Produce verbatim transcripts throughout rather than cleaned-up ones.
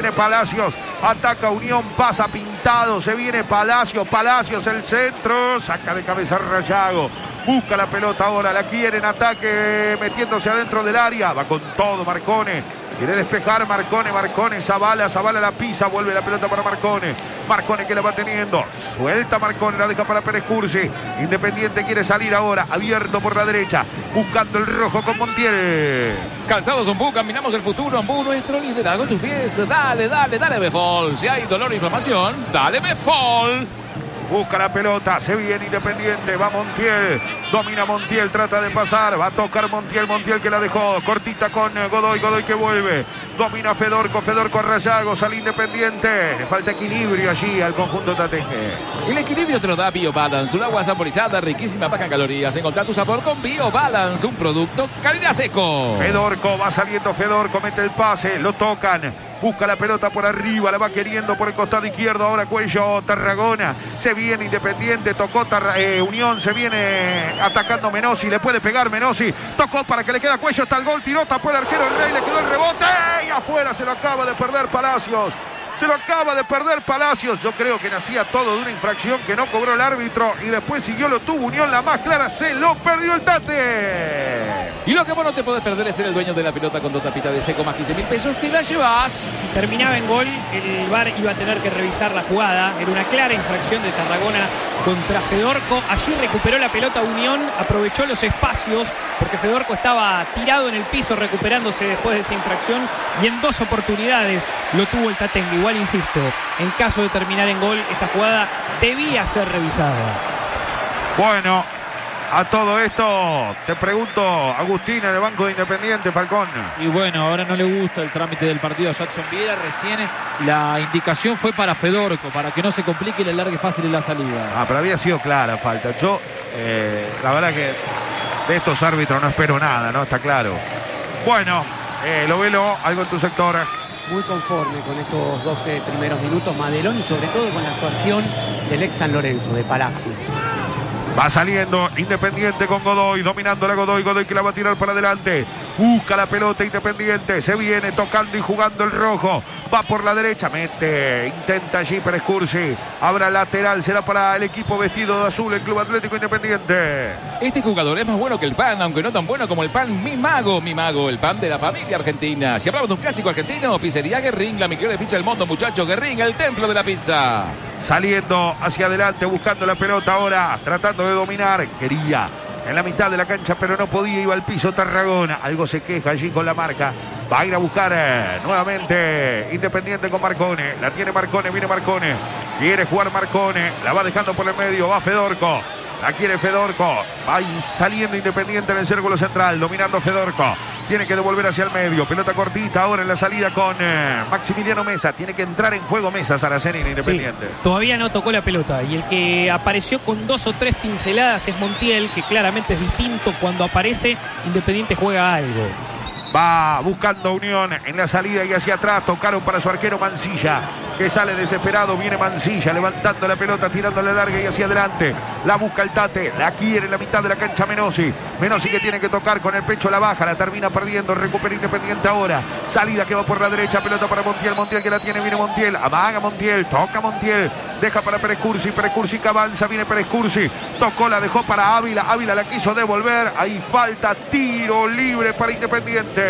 viene Palacios, ataca Unión, pasa Pintado, se viene Palacios, Palacios el centro, saca de cabeza Rayago, busca la pelota ahora, la quiere en ataque, metiéndose adentro del área, va con todo Marcone. Quiere despejar Marcone, Marcone, Zavala, Zavala la pisa, vuelve la pelota para Marcone. Marcone que la va teniendo, suelta Marcone, la deja para Pérez Cursi. Independiente quiere salir ahora, abierto por la derecha, buscando el rojo con Montiel. Calzados Ombú, caminamos el futuro, Ombú, nuestro liderazgo, tus pies, dale, dale, dale Befol. Si hay dolor o inflamación, dale Befol. Busca la pelota, se viene Independiente, va Montiel, domina Montiel, trata de pasar, va a tocar Montiel, Montiel que la dejó, cortita con Godoy, Godoy que vuelve, domina Fedorco, Fedorco Rayago, sale Independiente, le falta equilibrio allí al conjunto tatengue. El equilibrio te lo da BioBalance, un agua saborizada, riquísima, baja en calorías, encontrar tu sabor con BioBalance, un producto calidad seco. Fedorco, va saliendo Fedorco, mete el pase, lo tocan. Busca la pelota por arriba, la va queriendo por el costado izquierdo. Ahora Cuello, Tarragona. Se viene Independiente, tocó Tarra, eh, Unión, se viene atacando Menossi. Le puede pegar Menossi. Tocó para que le queda Cuello, está el gol, tiró, tapó el arquero, el Rey, le quedó el rebote. Y afuera se lo acaba de perder Palacios. Se lo acaba de perder Palacios. Yo creo que nacía todo de una infracción que no cobró el árbitro. Y después siguió, lo tuvo Unión, la más clara. Se lo perdió el Tate. Y lo que vos no te podés perder es ser el dueño de la pelota con dos tapitas de seco más quince mil pesos. Te la llevas. Si terminaba en gol, el V A R iba a tener que revisar la jugada. Era una clara infracción de Tarragona contra Fedorco. Allí recuperó la pelota Unión, aprovechó los espacios porque Fedorco estaba tirado en el piso recuperándose después de esa infracción y en dos oportunidades lo tuvo el Tatengue. Igual insisto, en caso de terminar en gol, esta jugada debía ser revisada. Bueno, a todo esto te pregunto, Agustín, en el banco de Independiente, Falcón. Y bueno, ahora no le gusta el trámite del partido a Jackson Viera. Recién la indicación fue para Fedorco, para que no se complique y le largue fácil en la salida. Ah, pero había sido clara falta. Yo, eh, la verdad que de estos árbitros no espero nada, ¿no? Está claro. Bueno, eh, lo velo, algo en tu sector. Muy conforme con estos doce primeros minutos, Madelón, y sobre todo con la actuación del ex San Lorenzo, de Palacios. Va saliendo Independiente con Godoy, dominando la Godoy, Godoy que la va a tirar para adelante. Busca la pelota Independiente, se viene tocando y jugando el rojo. Va por la derecha, mete, intenta allí Pérez Cursi. Habrá lateral, será para el equipo vestido de azul, el Club Atlético Independiente. Este jugador es más bueno que el pan, aunque no tan bueno como el pan Mi Mago, Mi Mago, el pan de la familia argentina. Si hablamos de un clásico argentino, pizzería Guerrín, la mejor pizza del mundo, muchachos. Guerrín, el templo de la pizza. Saliendo hacia adelante, buscando la pelota ahora, tratando de dominar. Quería en la mitad de la cancha, pero no podía, iba al piso Tarragona. Algo se queja allí con la marca. Va a ir a buscar eh, nuevamente Independiente con Marcone. La tiene Marcone, viene Marcone. Quiere jugar Marcone, la va dejando por el medio, va Fedorco. La quiere Fedorco. Va saliendo Independiente en el círculo central, dominando Fedorco. Tiene que devolver hacia el medio. Pelota cortita ahora en la salida con eh, Maximiliano Mesa. Tiene que entrar en juego Mesa, Saraceni, Independiente. Sí, todavía no tocó la pelota. Y el que apareció con dos o tres pinceladas es Montiel, que claramente es distinto. Cuando aparece, Independiente juega algo. Va buscando Unión en la salida y hacia atrás. Tocaron para su arquero Mancilla, que sale desesperado. Viene Mancilla levantando la pelota, tirándola larga y hacia adelante. La busca el Tate, la quiere en la mitad de la cancha Menossi. Menossi que tiene que tocar con el pecho, la baja, la termina perdiendo. Recupera Independiente ahora. Salida que va por la derecha, pelota para Montiel. Montiel que la tiene, viene Montiel. Amaga Montiel, toca Montiel. Deja para Pérez Cursi, Pérez Cursi que avanza, viene Pérez Cursi. Tocó, la dejó para Ávila. Ávila la quiso devolver. Ahí falta, tiro libre para Independiente.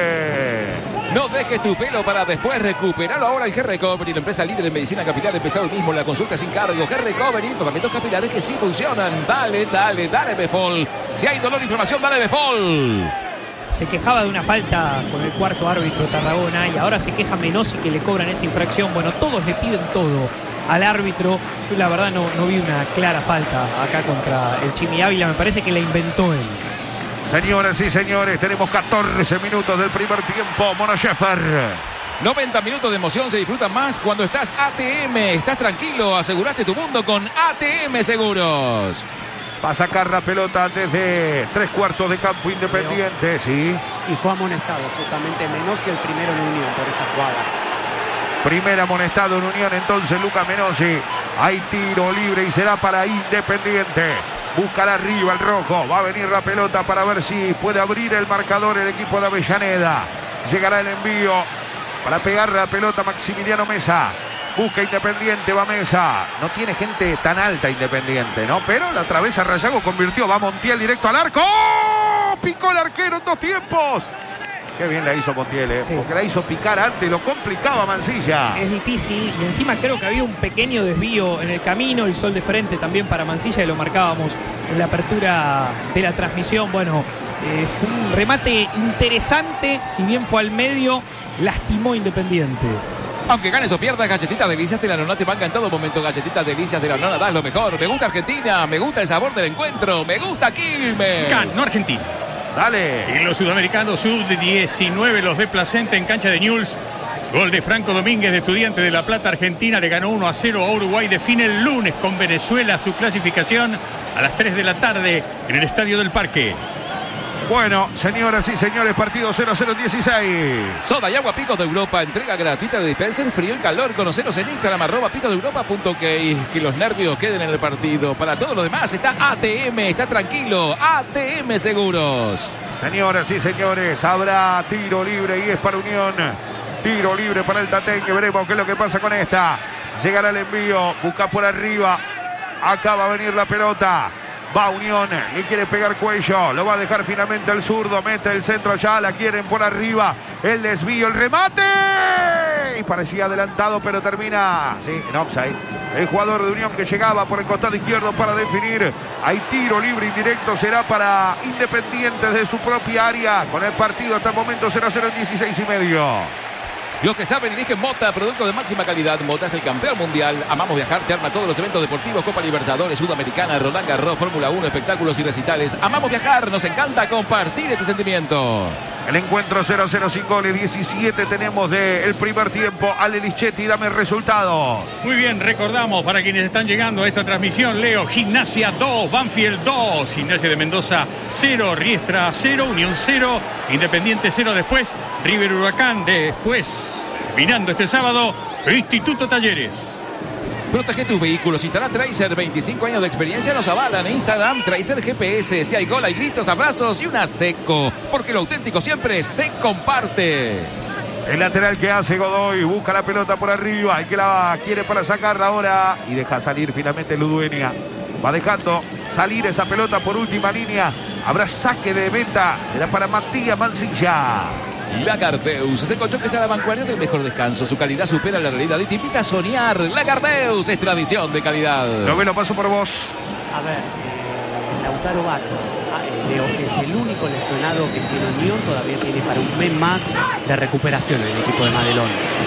No dejes tu pelo para después recuperarlo ahora en G-Recovery, la empresa líder en medicina capilar. Empezó hoy mismo la consulta sin cargo. G-Recovery, tratamientos capilares que sí funcionan. Dale, dale, dale Befol. Si hay dolor e inflamación, dale Befol. Se quejaba de una falta con el cuarto árbitro Tarragona y ahora se queja Menossi que le cobran esa infracción. Bueno, todos le piden todo al árbitro. Yo la verdad no, no vi una clara falta acá contra el Chimi Ávila. Me parece que la inventó él. Señoras y señores, tenemos catorce minutos del primer tiempo. Mono Sheffer. noventa minutos de emoción se disfrutan más cuando estás A T M. Estás tranquilo, aseguraste tu mundo con A T M Seguros. Va a sacar la pelota desde tres cuartos de campo Independiente, sí. Y fue amonestado justamente Menossi, el primero en Unión por esa jugada. Primer amonestado en Unión entonces Lucas Menossi. Hay tiro libre y será para Independiente. Buscará arriba el rojo. Va a venir la pelota para ver si puede abrir el marcador el equipo de Avellaneda. Llegará el envío para pegar la pelota Maximiliano Mesa. Busca Independiente, va Mesa. No tiene gente tan alta Independiente, ¿no? Pero la travesa Rayago convirtió. Va Montiel directo al arco. ¡Oh! Picó el arquero en dos tiempos. Qué bien la hizo Montiel, ¿eh? Sí. Porque la hizo picar antes, lo complicaba Mansilla. Es difícil y encima creo que había un pequeño desvío en el camino, el sol de frente también para Mansilla y lo marcábamos en la apertura de la transmisión. Bueno, eh, un remate interesante, si bien fue al medio, lastimó Independiente. Aunque ganes o pierdas, Galletitas Delicias de la Nona te banca en todo momento. Galletitas Delicias de la Nona, das lo mejor. Me gusta Argentina, me gusta el sabor del encuentro, me gusta Quilmes. Ganó Argentina. Dale. Y los sudamericanos sub diecinueve, los de Placenta en cancha de Newell's. Gol de Franco Domínguez de Estudiantes de La Plata. Argentina le ganó uno a cero a Uruguay. Define el lunes con Venezuela su clasificación a las tres de la tarde en el Estadio del Parque. Bueno, señoras y señores, partido cero cero dieciséis. Soda y agua Picos de Europa, entrega gratuita de dispenser, frío y calor. Conoceros en Instagram, arroba picosdeeuropa punto ok. Que los nervios queden en el partido. Para todo lo demás está A T M, está tranquilo. A T M Seguros. Señoras y señores, habrá tiro libre y es para Unión. Tiro libre para el Tatengue. Veremos qué es lo que pasa con esta. Llegará el envío, busca por arriba. Acá va a venir la pelota. Va Unión, le quiere pegar Cuello, lo va a dejar finalmente el zurdo, mete el centro allá, la quieren por arriba, el desvío, el remate, y parecía adelantado, pero termina, sí, en offside. El jugador de Unión que llegaba por el costado izquierdo para definir, hay tiro libre indirecto, será para Independiente de su propia área, con el partido hasta el momento cero cero en dieciséis y medio. Los que saben eligen Mota, producto de máxima calidad. Mota es el campeón mundial. Amamos viajar, te arma todos los eventos deportivos, Copa Libertadores, Sudamericana, Roland Garros, Fórmula uno, espectáculos y recitales. Amamos viajar, nos encanta compartir este sentimiento. El encuentro cero cero sin goles, diecisiete tenemos del primer tiempo. Ale Lichetti, dame resultados. Muy bien, recordamos para quienes están llegando a esta transmisión, Leo, Gimnasia dos, Banfield dos, Gimnasia de Mendoza cero, Riestra cero, Unión cero, Independiente cero después, River Huracán después, mirando este sábado, Instituto Talleres. Protege tus vehículos, instala Tracer, veinticinco años de experiencia nos avalan. En Instagram, Tracer G P S, si hay gol hay gritos, abrazos y una seco, porque lo auténtico siempre se comparte. El lateral que hace Godoy, busca la pelota por arriba, el que la quiere para sacarla ahora y deja salir finalmente Ludueña. Va dejando salir esa pelota por última línea, habrá saque de meta, será para Matías Mansilla. Lagardeus es el colchón que está a la vanguardia del mejor descanso. Su calidad supera la realidad y te invita a soñar. Lagardeus es tradición de calidad. Lo ve, lo paso por vos. A ver, eh, Lautaro Barros, ah, eh, Leo, es el único lesionado que tiene Unión. Todavía tiene para un mes más de recuperación en el equipo de Madelón.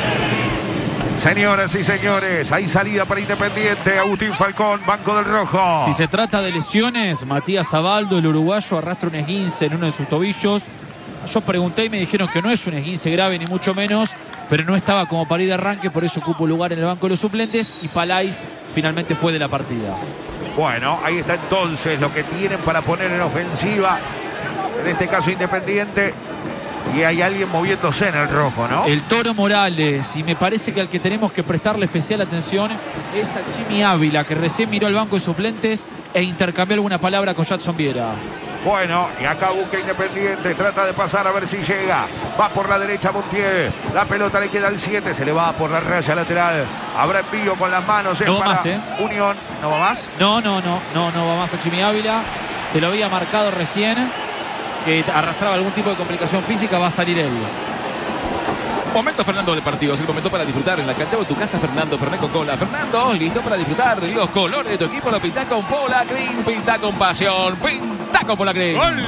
Señoras y señores, hay salida para Independiente. Agustín Falcón, banco del rojo. Si se trata de lesiones, Matías Zabaldo, el uruguayo, arrastra un esguince en uno de sus tobillos. Yo pregunté y me dijeron que no es un esguince grave ni mucho menos, pero no estaba como para ir de arranque, por eso ocupó lugar en el banco de los suplentes y Palais finalmente fue de la partida. Bueno, ahí está entonces lo que tienen para poner en ofensiva, en este caso Independiente, y hay alguien moviéndose en el rojo, ¿no? El Toro Morales, y me parece que al que tenemos que prestarle especial atención es a Jimmy Ávila, que recién miró el banco de suplentes e intercambió alguna palabra con Jadson Viera. Bueno, y acá busca Independiente, trata de pasar a ver si llega. Va por la derecha Montiel, la pelota le queda al siete, se le va por la raya lateral. Habrá envío con las manos, es no va para más, ¿eh? Unión. ¿No va más? No, no, no, no, no va más a Jimmy Ávila. Te lo había marcado recién, que arrastraba algún tipo de complicación física, va a salir él. Momento Fernando del partido, es el momento para disfrutar en la cancha o en tu casa. Fernando Fernet Coca-Cola. Fernando, listo para disfrutar los colores de tu equipo. Lo pintás con Pola Green, pinta con pasión, pinta con Pola Green. ¡Gol!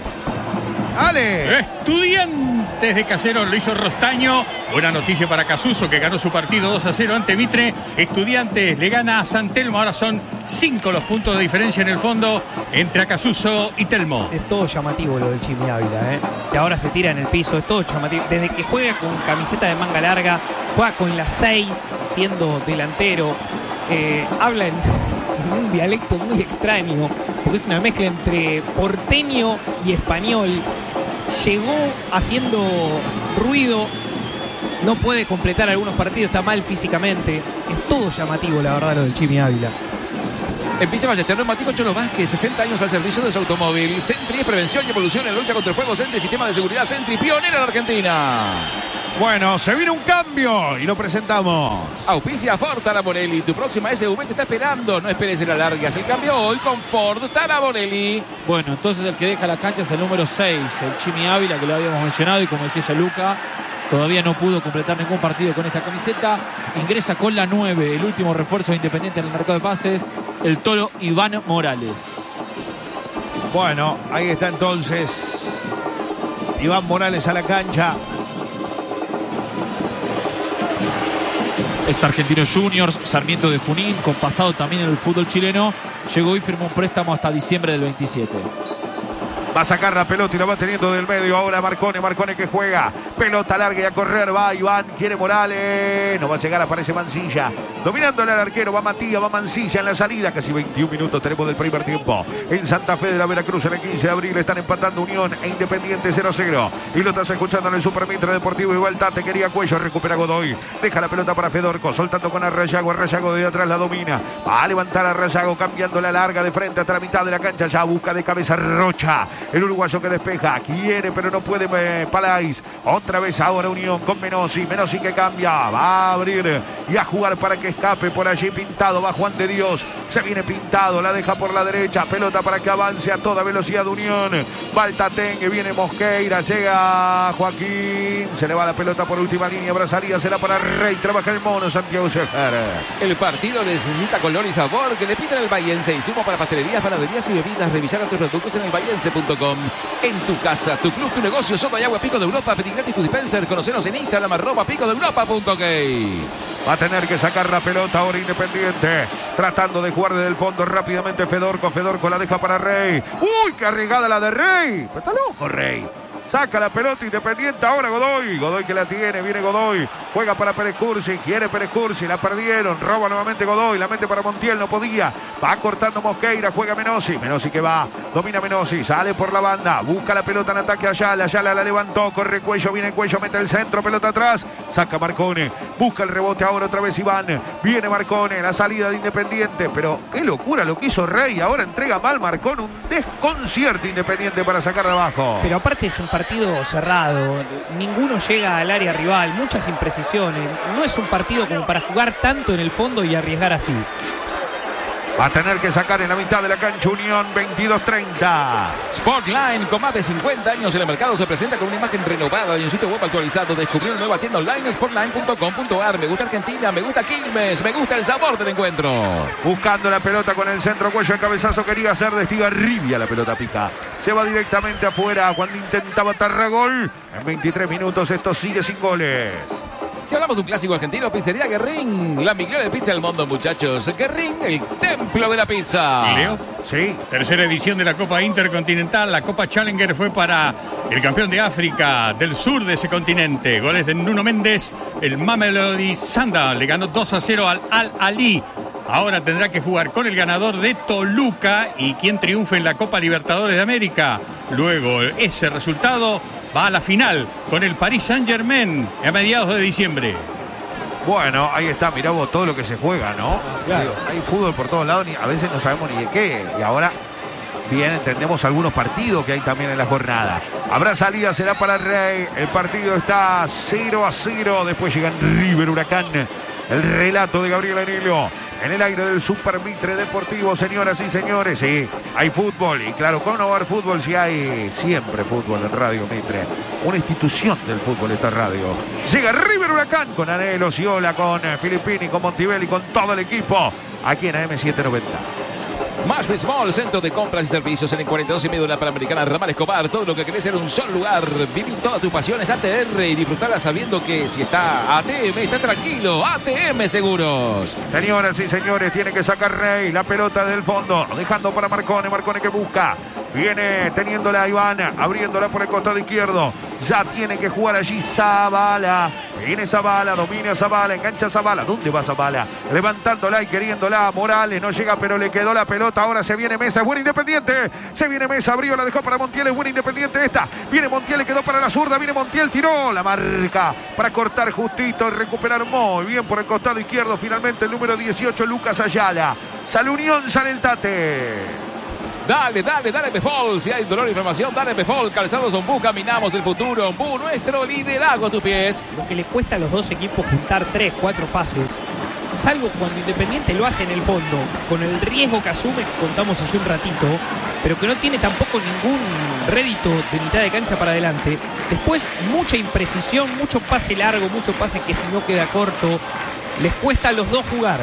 ¡Ale! Estudiantes de Caseros lo hizo Rostaño. Buena noticia para Casuso, que ganó su partido dos a cero ante Mitre. Estudiantes le gana a San Telmo. Ahora son cinco los puntos de diferencia en el fondo entre Acasuso y Telmo. Es todo llamativo lo del Jimmy Ávila, ¿eh? Que ahora se tira en el piso, es todo llamativo. Desde que juega con camiseta de manga larga, juega con la seis, siendo delantero. Eh, habla en, en un dialecto muy extraño, porque es una mezcla entre porteño y español. Llegó haciendo ruido, no puede completar algunos partidos, está mal físicamente. Es todo llamativo, la verdad, lo del Jimmy Ávila. En Pincha Ballester, Neumático Cholo Vázquez, sesenta años al servicio de su automóvil. Sentry es prevención y evolución en lucha contra el fuego. Sentry, sistema de seguridad Sentry, pionero en Argentina. Bueno, se viene un cambio y lo presentamos. Auspicia Ford Taraborelli. Tu próxima S U V te está esperando. No esperes en la largas. El cambio hoy con Ford Taraborelli. Bueno, entonces el que deja la cancha es el número seis, el Chimi Ávila, que lo habíamos mencionado. Y como decía ya Luca, todavía no pudo completar ningún partido con esta camiseta. Ingresa con la nueve, el último refuerzo de Independiente en el mercado de pases, el toro Iván Morales. Bueno, ahí está entonces Iván Morales a la cancha. Ex Argentino Juniors, Sarmiento de Junín, con pasado también en el fútbol chileno. Llegó y firmó un préstamo hasta diciembre del veintisiete. Va a sacar la pelota y la va teniendo del medio. Ahora Marcone, Marcone que juega. Pelota larga y a correr. Va Iván, quiere Morales. No va a llegar, aparece Mancilla. Dominándole al arquero, va Matías, va Mancilla en la salida. Casi veintiún minutos tenemos del primer tiempo. En Santa Fe de la Veracruz, en el quince de abril, están empatando Unión e Independiente cero a cero. Y lo estás escuchando en el Supermitre Deportivo. Igual Tate quería Cuello, recupera Godoy. Deja la pelota para Fedorco, soltando con Arrayago. Arrayago de atrás la domina. Va a levantar a Arrayago, cambiando la larga de frente hasta la mitad de la cancha. Ya busca de cabeza Rocha. El uruguayo que despeja, quiere pero no puede eh, Palais. Otra vez ahora Unión con Menossi. Menossi que cambia, va a abrir y a jugar para que escape por allí Pintado. Va Juan de Dios, se viene Pintado, la deja por la derecha. Pelota para que avance a toda velocidad de Unión. Va el Tatengue, viene Mosqueira, llega Joaquín. Se le va la pelota por última línea. Brazaría será para Rey. Trabaja el mono Santiago Scheffer. El partido necesita color y sabor. Que le pidan el Bahiense. Insumo para pastelerías, panaderías y bebidas. Revisar otros productos en el bahiense punto com. En tu casa, tu club, tu negocio, soda y agua Pico de Europa, Petit gratis tu dispenser. Conocenos en Instagram, arroba pico de europa punto ok. Va a tener que sacar la pelota ahora Independiente. Tratando de jugar desde el fondo rápidamente Fedorco. Fedorco la deja para Rey. ¡Uy, qué arriesgada la de Rey! Pero está loco Rey. Saca la pelota Independiente, ahora Godoy. Godoy que la tiene, viene Godoy. Juega para Pérez Cursi, quiere Pérez Cursi, la perdieron. Roba nuevamente Godoy, la mete para Montiel, no podía. Va cortando Mosqueira, juega Menossi. Menossi que va, domina Menossi, sale por la banda. Busca la pelota en ataque a Ayala. Ayala la levantó, corre Cuello, viene Cuello, mete el centro, pelota atrás. Saca Marcone, busca el rebote ahora otra vez Iván. Viene Marcone, la salida de Independiente. Pero qué locura lo que hizo Rey. Ahora entrega mal Marcone, un desconcierto Independiente para sacar de abajo. Pero aparte es un partido cerrado, ninguno llega al área rival, muchas imprecisiones, no es un partido como para jugar tanto en el fondo y arriesgar así. Va a tener que sacar en la mitad de la cancha Unión veintidós treinta. Sportline, con más de cincuenta años en el mercado, se presenta con una imagen renovada y un sitio web actualizado. Descubrir una nueva tienda online, sportline punto com punto ar. Me gusta Argentina, me gusta Quilmes, me gusta el sabor del encuentro. Buscando la pelota con el centro, Cuello, el cabezazo quería hacer de Estigarribia, la pelota pica. Se va directamente afuera cuando intentaba Tarragol. En veintitrés minutos esto sigue sin goles. Si hablamos de un clásico argentino, Pizzería Guerrín, la mejor de pizza del mundo, muchachos. Guerrín, el templo de la pizza. Leo. Sí. Tercera edición de la Copa Intercontinental. La Copa Challenger fue para el campeón de África, del sur de ese continente. Goles de Nuno Méndez. El Mamelodi Sanda le ganó dos a cero al Al-Ali. Ahora tendrá que jugar con el ganador de Toluca y quien triunfe en la Copa Libertadores de América. Luego ese resultado va a la final con el Paris Saint-Germain a mediados de diciembre. Bueno, ahí está, mirá vos todo lo que se juega, ¿no? Claro. Digo, hay fútbol por todos lados, ni, a veces no sabemos ni de qué. Y ahora, bien, entendemos algunos partidos que hay también en la jornada. Habrá salida, será para Rey. El partido está cero a cero. Después llegan River, Huracán. El relato de Gabriel Anilio en el aire del Super Mitre Deportivo, señoras y señores. Sí, hay fútbol. Y claro, ¿cómo no va a haber fútbol si hay siempre fútbol en Radio Mitre? Una institución del fútbol esta radio. Llega River Huracán con Anelo, Ciola, con Filippini, con Montivelli, con todo el equipo. Aquí en A M setecientos noventa. Más Small, centro de compras y servicios en el cuarenta y dos y medio de la Panamericana Ramal Escobar. Todo lo que querés en un solo lugar. Viví todas tus pasiones A T R y disfrutarla sabiendo que si está A T M, está tranquilo. A T M Seguros. Señoras y señores, tiene que sacar Rey la pelota del fondo, dejando para Marcone. Marcone que busca. Viene teniéndola Iván, abriéndola por el costado izquierdo. Ya tiene que jugar allí Zabala. Viene Zabala, domina Zabala, engancha Zabala. ¿Dónde va Zabala? Levantándola y queriéndola. Morales no llega, pero le quedó la pelota. Ahora se viene Mesa, es buen Independiente. Se viene Mesa, abrió, la dejó para Montiel, es buen Independiente esta. Viene Montiel, le quedó para la zurda. Viene Montiel, tiró la marca para cortar justito y recuperar muy bien por el costado izquierdo. Finalmente el número dieciocho, Lucas Ayala. Sale Unión, sale el Tate. Dale, dale, dale Befol. Si hay dolor e inflamación, dale Befol. Calzados Ombú, caminamos el futuro. Ombú, nuestro liderazgo a tus pies. Lo que le cuesta a los dos equipos juntar tres, cuatro pases, salvo cuando Independiente lo hace en el fondo, con el riesgo que asume, que contamos hace un ratito, pero que no tiene tampoco ningún rédito de mitad de cancha para adelante. Después, mucha imprecisión, mucho pase largo, mucho pase que si no queda corto. Les cuesta a los dos jugar.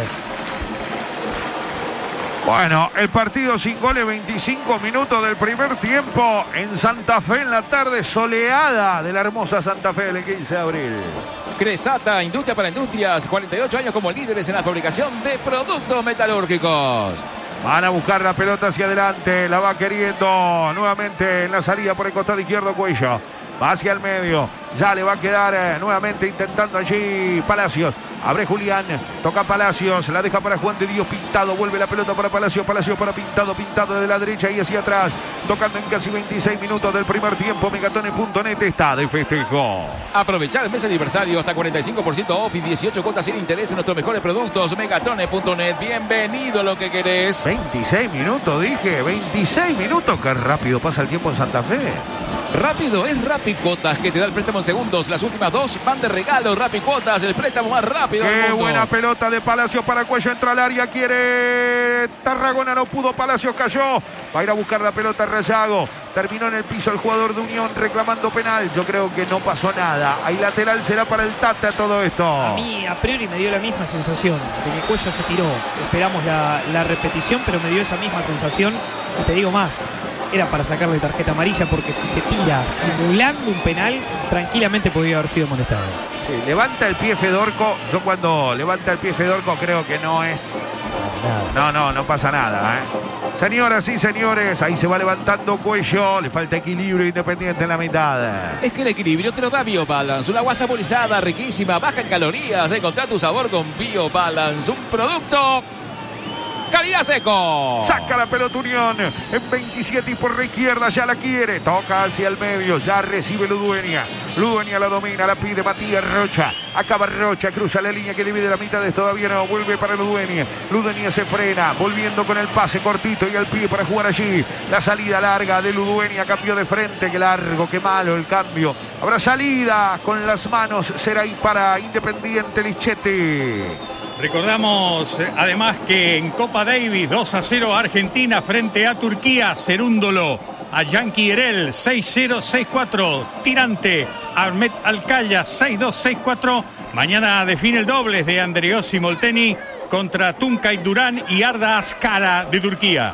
Bueno, el partido sin goles, veinticinco minutos del primer tiempo en Santa Fe, en la tarde soleada de la hermosa Santa Fe del quince de abril. Cresata, Industria para Industrias, cuarenta y ocho años como líderes en la fabricación de productos metalúrgicos. Van a buscar la pelota hacia adelante, la va queriendo nuevamente en la salida por el costado izquierdo Cuello. Va hacia el medio, ya le va a quedar eh, nuevamente intentando allí Palacios. Abre Julián, toca Palacios, la deja para Juan de Dios Pintado, vuelve la pelota para Palacios, Palacios para Pintado, Pintado de la derecha y hacia atrás, tocando en casi veintiséis minutos del primer tiempo. Megatone punto net está de festejo. Aprovechar el mes aniversario, hasta cuarenta y cinco por ciento off y dieciocho cuotas sin interés en nuestros mejores productos. Megatone punto net, bienvenido a lo que querés. veintiséis minutos, dije, veintiséis minutos, qué rápido pasa el tiempo en Santa Fe. Rápido es Rapicuotas, que te da el préstamo en segundos. Las últimas dos van de regalo. Rapicuotas, el préstamo más rápido del Qué mundo. buena pelota de Palacios para Cuello, entra al área, quiere Tarragona, no pudo, Palacios cayó. Va a ir a buscar la pelota Rayago. Terminó en el piso el jugador de Unión reclamando penal. Yo creo que no pasó nada. Ahí lateral será para el Tata todo esto. A mí a priori me dio la misma sensación de que Cuello se tiró. Esperamos la, la repetición, pero me dio esa misma sensación. Y te digo más, era para sacarle tarjeta amarilla, porque si se tira simulando un penal, tranquilamente podría haber sido molestado. Sí, levanta el pie Fedorco. Yo cuando levanta el pie Fedorco creo que no es... No, no, no pasa nada, ¿eh? Señoras y señores, ahí se va levantando Cuello. Le falta equilibrio Independiente en la mitad. Es que el equilibrio te lo da BioBalance, una agua saborizada, riquísima, baja en calorías. Encontrá tu sabor con BioBalance, un producto calidad seco. Saca la pelota Unión en veintisiete y por la izquierda ya la quiere. Toca hacia el medio, ya recibe Ludueña. Ludueña la domina, la pide Matías Rocha. Acaba Rocha, cruza la línea que divide la mitad, todavía no, vuelve para Ludueña. Ludueña se frena, volviendo con el pase cortito y el pie para jugar allí. La salida larga de Ludueña, cambio de frente, qué largo, qué malo el cambio. Habrá salida con las manos, será ahí para Independiente Lichetti. Recordamos eh, además que en Copa Davis dos a cero Argentina frente a Turquía. Cerúndolo a Yankee Erel seis cero seis cuatro. Tirante Ahmet Alcaya seis dos seis cuatro. Mañana define el dobles de Andreossi Molteni contra Tuncay Durán y Arda Ascara de Turquía.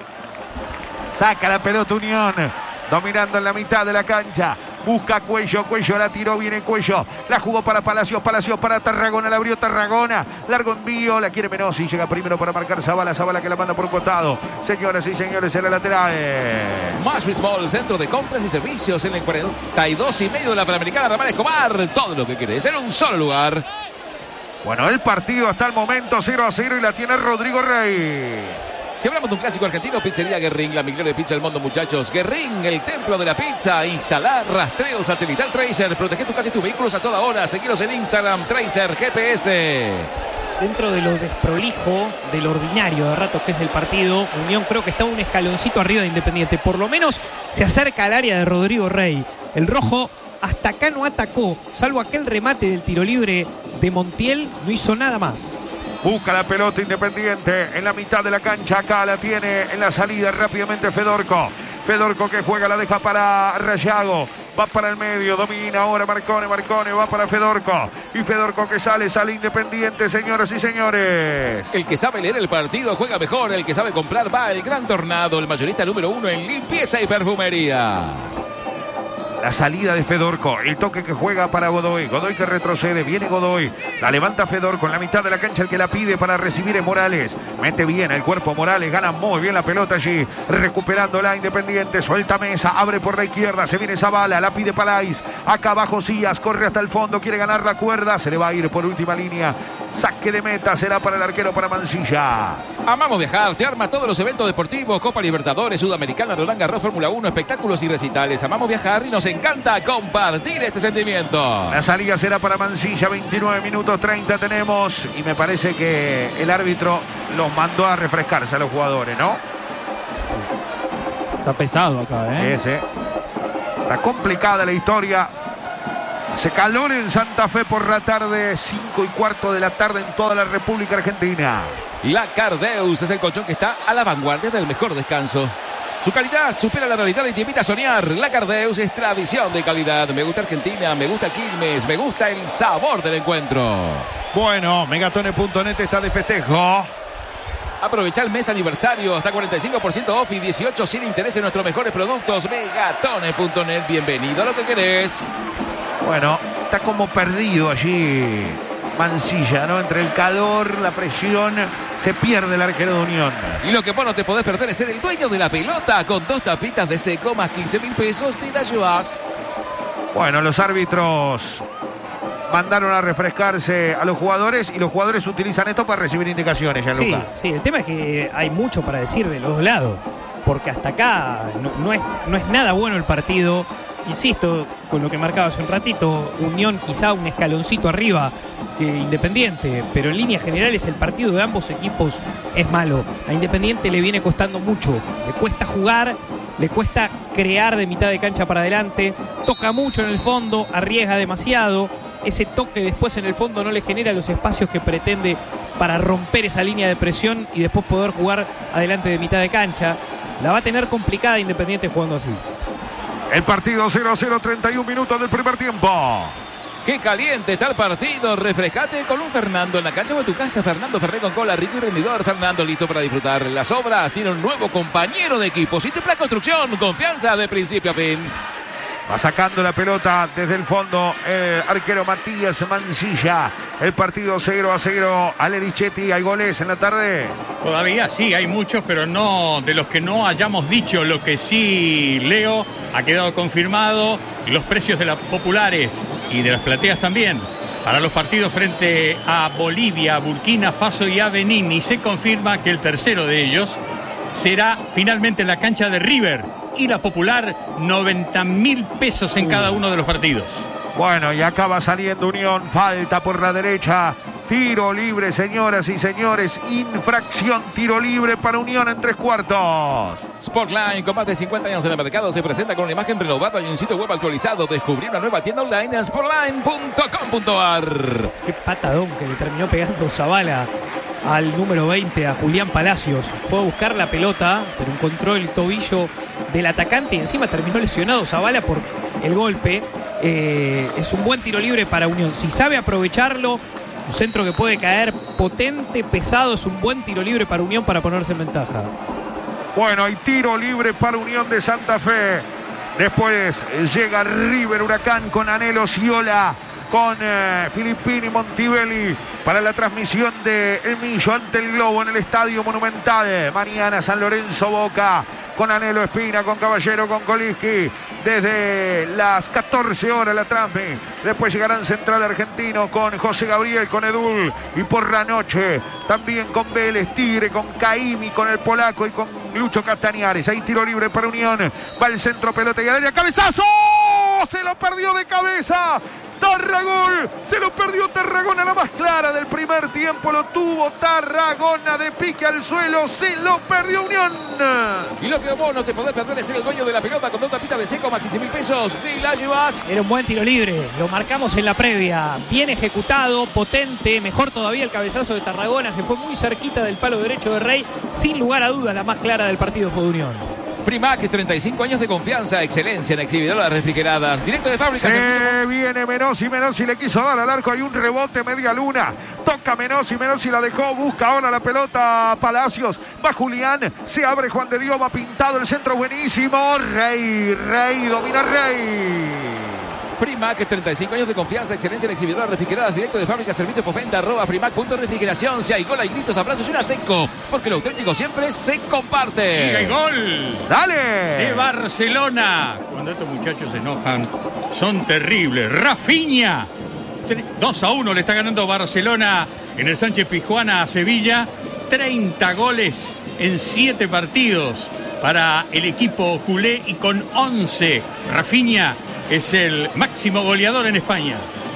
Saca la pelota Unión, dominando en la mitad de la cancha. Busca Cuello, Cuello la tiró, viene Cuello, la jugó para Palacios, Palacios para Tarragona, la abrió Tarragona, largo envío, la quiere Menossi, llega primero para marcar Zavala, Zavala que la manda por un costado. Señoras y señores, en la lateral. Mashwitz Mall, centro de compras y servicios en el cuarenta y dos y medio de la Panamericana Ramón Escobar. Todo lo que querés en un solo lugar. Bueno, el partido hasta el momento cero a cero y la tiene Rodrigo Rey. Si hablamos de un clásico argentino, Pizzería Guerrín, la mejor de pizza del mundo, muchachos. Guerrín, el templo de la pizza. Instalar rastreo satelital Tracer. Protege tu casa y tus vehículos a toda hora. Seguiros en Instagram, Tracer G P S. Dentro de lo desprolijo, del ordinario de ratos que es el partido, Unión creo que está un escaloncito arriba de Independiente. Por lo menos se acerca al área de Rodrigo Rey. El rojo hasta acá no atacó, salvo aquel remate del tiro libre de Montiel, no hizo nada más. Busca la pelota Independiente en la mitad de la cancha. Acá la tiene en la salida rápidamente Fedorco. Fedorco que juega, la deja para Rayago. Va para el medio, domina ahora Marcone, Marcone, va para Fedorco. Y Fedorco que sale, sale Independiente, señoras y señores. El que sabe leer el partido juega mejor. El que sabe comprar va el Gran Tornado, el mayorista número uno en limpieza y perfumería. La salida de Fedorco, el toque que juega para Godoy, Godoy que retrocede, viene Godoy, la levanta Fedorco en la mitad de la cancha, el que la pide para recibir es Morales, mete bien el cuerpo Morales, gana muy bien la pelota allí, recuperándola Independiente, suelta Mesa, abre por la izquierda, se viene Zavala, la pide Palais, acá abajo Cías, corre hasta el fondo, quiere ganar la cuerda, se le va a ir por última línea, saque de meta, será para el arquero, para Mancilla. Amamos viajar, te arma todos los eventos deportivos, Copa Libertadores, Sudamericana, Roland Garros, Fórmula uno, espectáculos y recitales. Amamos viajar y nos encanta compartir este sentimiento. La salida será para Mancilla, veintinueve minutos treinta tenemos, y me parece que el árbitro los mandó a refrescarse a los jugadores, ¿no? Está pesado acá, ¿eh? Ese. Está complicada la historia. Hace calor en Santa Fe por la tarde, cinco y cuarto de la tarde en toda la República Argentina. La Cardeus es el colchón que está a la vanguardia del mejor descanso. Su calidad supera la realidad y te invita a soñar. La Cardeus es tradición de calidad. Me gusta Argentina, me gusta Quilmes, me gusta el sabor del encuentro. Bueno, Megatone punto net está de festejo. Aprovecha el mes aniversario, hasta cuarenta y cinco por ciento off y dieciocho sin interés en nuestros mejores productos. Megatone punto net, bienvenido a lo que querés. Bueno, está como perdido allí Mansilla, ¿no? Entre el calor, la presión, se pierde el arquero de Unión. Y lo que vos no te podés perder es ser el dueño de la pelota. Con dos tapitas de seco más quince mil pesos te la llevas. Bueno, los árbitros mandaron a refrescarse a los jugadores y los jugadores utilizan esto para recibir indicaciones, Gianluca. Sí, sí, el tema es que hay mucho para decir de los dos lados, porque hasta acá no, no, es, no es nada bueno el partido. Insisto, con lo que marcaba hace un ratito, Unión quizá un escaloncito arriba que Independiente, pero en líneas generales el partido de ambos equipos es malo. A Independiente le viene costando mucho, le cuesta jugar, le cuesta crear de mitad de cancha para adelante, toca mucho en el fondo, arriesga demasiado. Ese toque después en el fondo no le genera los espacios que pretende para romper esa línea de presión y después poder jugar adelante de mitad de cancha. La va a tener complicada Independiente jugando así. El partido cero a cero, treinta y un minutos del primer tiempo. ¡Qué caliente está el partido! Refrescate con un Fernando en la cancha o en tu casa. Fernando Ferré con cola, rico y rendidor. Fernando listo para disfrutar las obras. Tiene un nuevo compañero de equipo. Citiplan Construcción, confianza de principio a fin. Va sacando la pelota desde el fondo el arquero Matías Mansilla. El partido cero a cero. Ale Richetti, ¿hay goles en la tarde? Todavía sí, hay muchos, pero no de los que no hayamos dicho. Lo que sí, Leo, ha quedado confirmado. Los precios de las populares y de las plateas también para los partidos frente a Bolivia, Burkina Faso y a Benín. Y se confirma que el tercero de ellos será finalmente en la cancha de River. Y la popular, noventa mil pesos en cada uno de los partidos. Bueno, y acá va saliendo Unión, falta por la derecha, tiro libre, señoras y señores, infracción, tiro libre para Unión en tres cuartos. Sportline, con más de cincuenta años en el mercado, se presenta con una imagen renovada y un sitio web actualizado. Descubrí una nueva tienda online en sportline punto com punto a r. Qué patadón que le terminó pegando Zavala al número veinte, a Julián Palacios. Fue a buscar la pelota, pero encontró el tobillo del atacante y encima terminó lesionado Zavala por el golpe. Eh, es un buen tiro libre para Unión. Si sabe aprovecharlo, un centro que puede caer potente, pesado, es un buen tiro libre para Unión para ponerse en ventaja. Bueno, hay tiro libre para Unión de Santa Fe. Después llega River Huracán con Anhelo Sciola, con eh, Filippini Montibelli para la transmisión de El Millo ante el Globo en el Estadio Monumental. Mañana San Lorenzo Boca con Anhelo Espina, con Caballero, con Koliski. Desde las catorce horas la transmi. Después llegarán Central Argentino con José Gabriel, con Edul. Y por la noche también con Vélez, Tigre, con Caimi, con el polaco y con Lucho Castañares. Hay tiro libre para Unión. Va el centro, pelota y al área. ¡Cabezazo! Se lo perdió de cabeza. Tarragón, se lo perdió Tarragona, la más clara del primer tiempo, lo tuvo Tarragona de pique al suelo, se lo perdió Unión. Y lo que vos no te podés perder es ser el dueño de la pelota con dos tapitas de seco más quince mil pesos. Y la llevas. Era un buen tiro libre, lo marcamos en la previa, bien ejecutado, potente, mejor todavía el cabezazo de Tarragona, se fue muy cerquita del palo derecho de Rey, sin lugar a dudas la más clara del partido fue de Unión. Frimac, treinta y cinco años de confianza, excelencia en exhibidoras refrigeradas, directo de fábrica. Se viene Menossi, Menossi le quiso dar al arco, hay un rebote, media luna, toca Menossi, Menossi la dejó, busca ahora la pelota Palacios, va Julián, se abre Juan de Dios, va pintado el centro buenísimo, Rey, Rey, domina Rey. Frimac, treinta y cinco años de confianza, excelencia en exhibidoras refrigeradas, directo de fábrica, servicio postventa, arroba frimac punto refrigeración. Si hay gol, hay gritos, abrazos y una seco, porque lo auténtico siempre se comparte. Y hay gol. ¡Dale! De Barcelona. Cuando estos muchachos se enojan, son terribles. Rafinha. dos a uno le está ganando Barcelona en el Sánchez Pizjuán a Sevilla. treinta goles en siete partidos para el equipo culé y con once. Rafinha es el máximo goleador en España.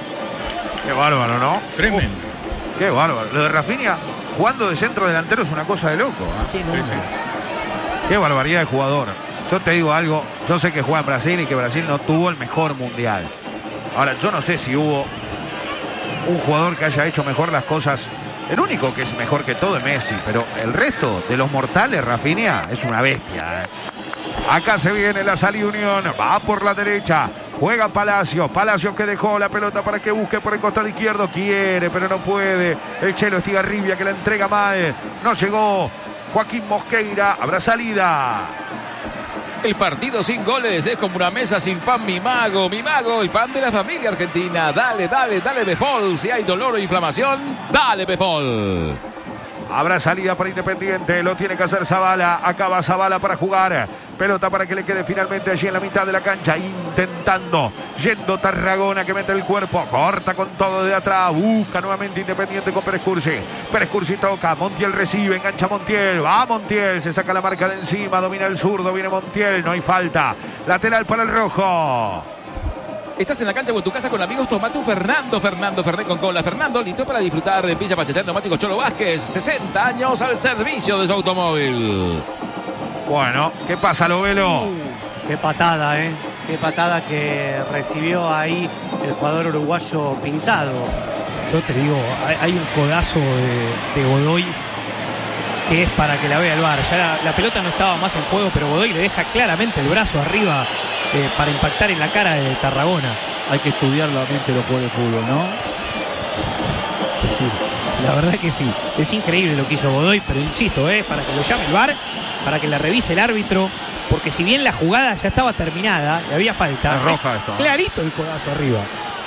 Qué bárbaro, ¿no? Tremendo. Uf, qué bárbaro. Lo de Rafinha jugando de centro delantero es una cosa de loco, ¿eh? Qué, Sí, sí. Qué barbaridad de jugador. Yo te digo algo, yo sé que juega en Brasil y que Brasil no tuvo el mejor mundial. Ahora, yo no sé si hubo un jugador que haya hecho mejor las cosas. El único que es mejor que todo es Messi, pero el resto de los mortales, Rafinha, es una bestia, ¿eh? Acá se viene la salida Unión, va por la derecha, juega Palacio, Palacio que dejó la pelota para que busque por el costado izquierdo, quiere pero no puede, el Chelo Estigarribia que la entrega mal, no llegó Joaquín Mosqueira, habrá salida. El partido sin goles es como una mesa sin pan, mi mago, mi mago, el pan de la familia argentina. Dale, dale, dale Befol, si hay dolor o inflamación, dale Befol. Habrá salida para Independiente, lo tiene que hacer Zabala, acaba Zabala para jugar, pelota para que le quede finalmente allí en la mitad de la cancha, intentando, yendo Tarragona que mete el cuerpo, corta con todo de atrás, busca nuevamente Independiente con Pérez Cursi, Pérez Cursi toca, Montiel recibe, engancha Montiel, va Montiel, se saca la marca de encima, domina el zurdo, viene Montiel, no hay falta, lateral para el rojo. Estás en la cancha o en tu casa con amigos, tomate un Fernando, Fernando, Fernet con cola. Fernando, listo para disfrutar de Villa Pachetel Neumáticos Cholo Vázquez. sesenta años al servicio de su automóvil. Bueno, ¿qué pasa, Lovelo? Uh, qué patada, ¿eh? Qué patada que recibió ahí el jugador uruguayo Pintado. Yo te digo, hay, hay un codazo de, de Godoy que es para que la vea el V A R. Ya la, la pelota no estaba más en juego, pero Godoy le deja claramente el brazo arriba eh, para impactar en la cara de Tarragona. Hay que estudiar la mente de los jugadores de fútbol, ¿no? Que sí, la verdad que sí. Es increíble lo que hizo Godoy, pero insisto, eh, para que lo llame el V A R, para que la revise el árbitro, porque si bien la jugada ya estaba terminada y había falta, es roja esto, ¿no? Clarito el codazo arriba.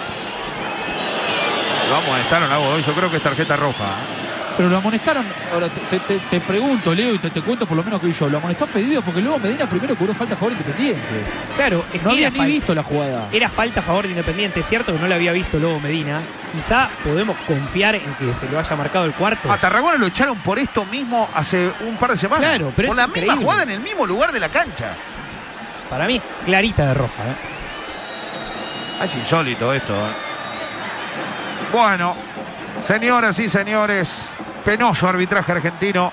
Lo amonestaron a Godoy, yo creo que es tarjeta roja, ¿eh? Pero lo amonestaron, ahora te, te, te pregunto, Leo, y te, te cuento por lo menos que vi yo, lo amonestó a pedido porque luego Medina primero cobró falta a favor de Independiente. Claro, es no que había ni falta, visto la jugada. Era falta a favor de Independiente, es cierto que no la había visto luego Medina. Quizá podemos confiar en que se lo haya marcado el cuarto. A Tarragona lo echaron por esto mismo hace un par de semanas. Claro, pero por es la increíble. misma jugada en el mismo lugar de la cancha. Para mí, clarita de roja, ¿eh? Es insólito esto, ¿eh? Bueno, señoras y señores, penoso arbitraje argentino.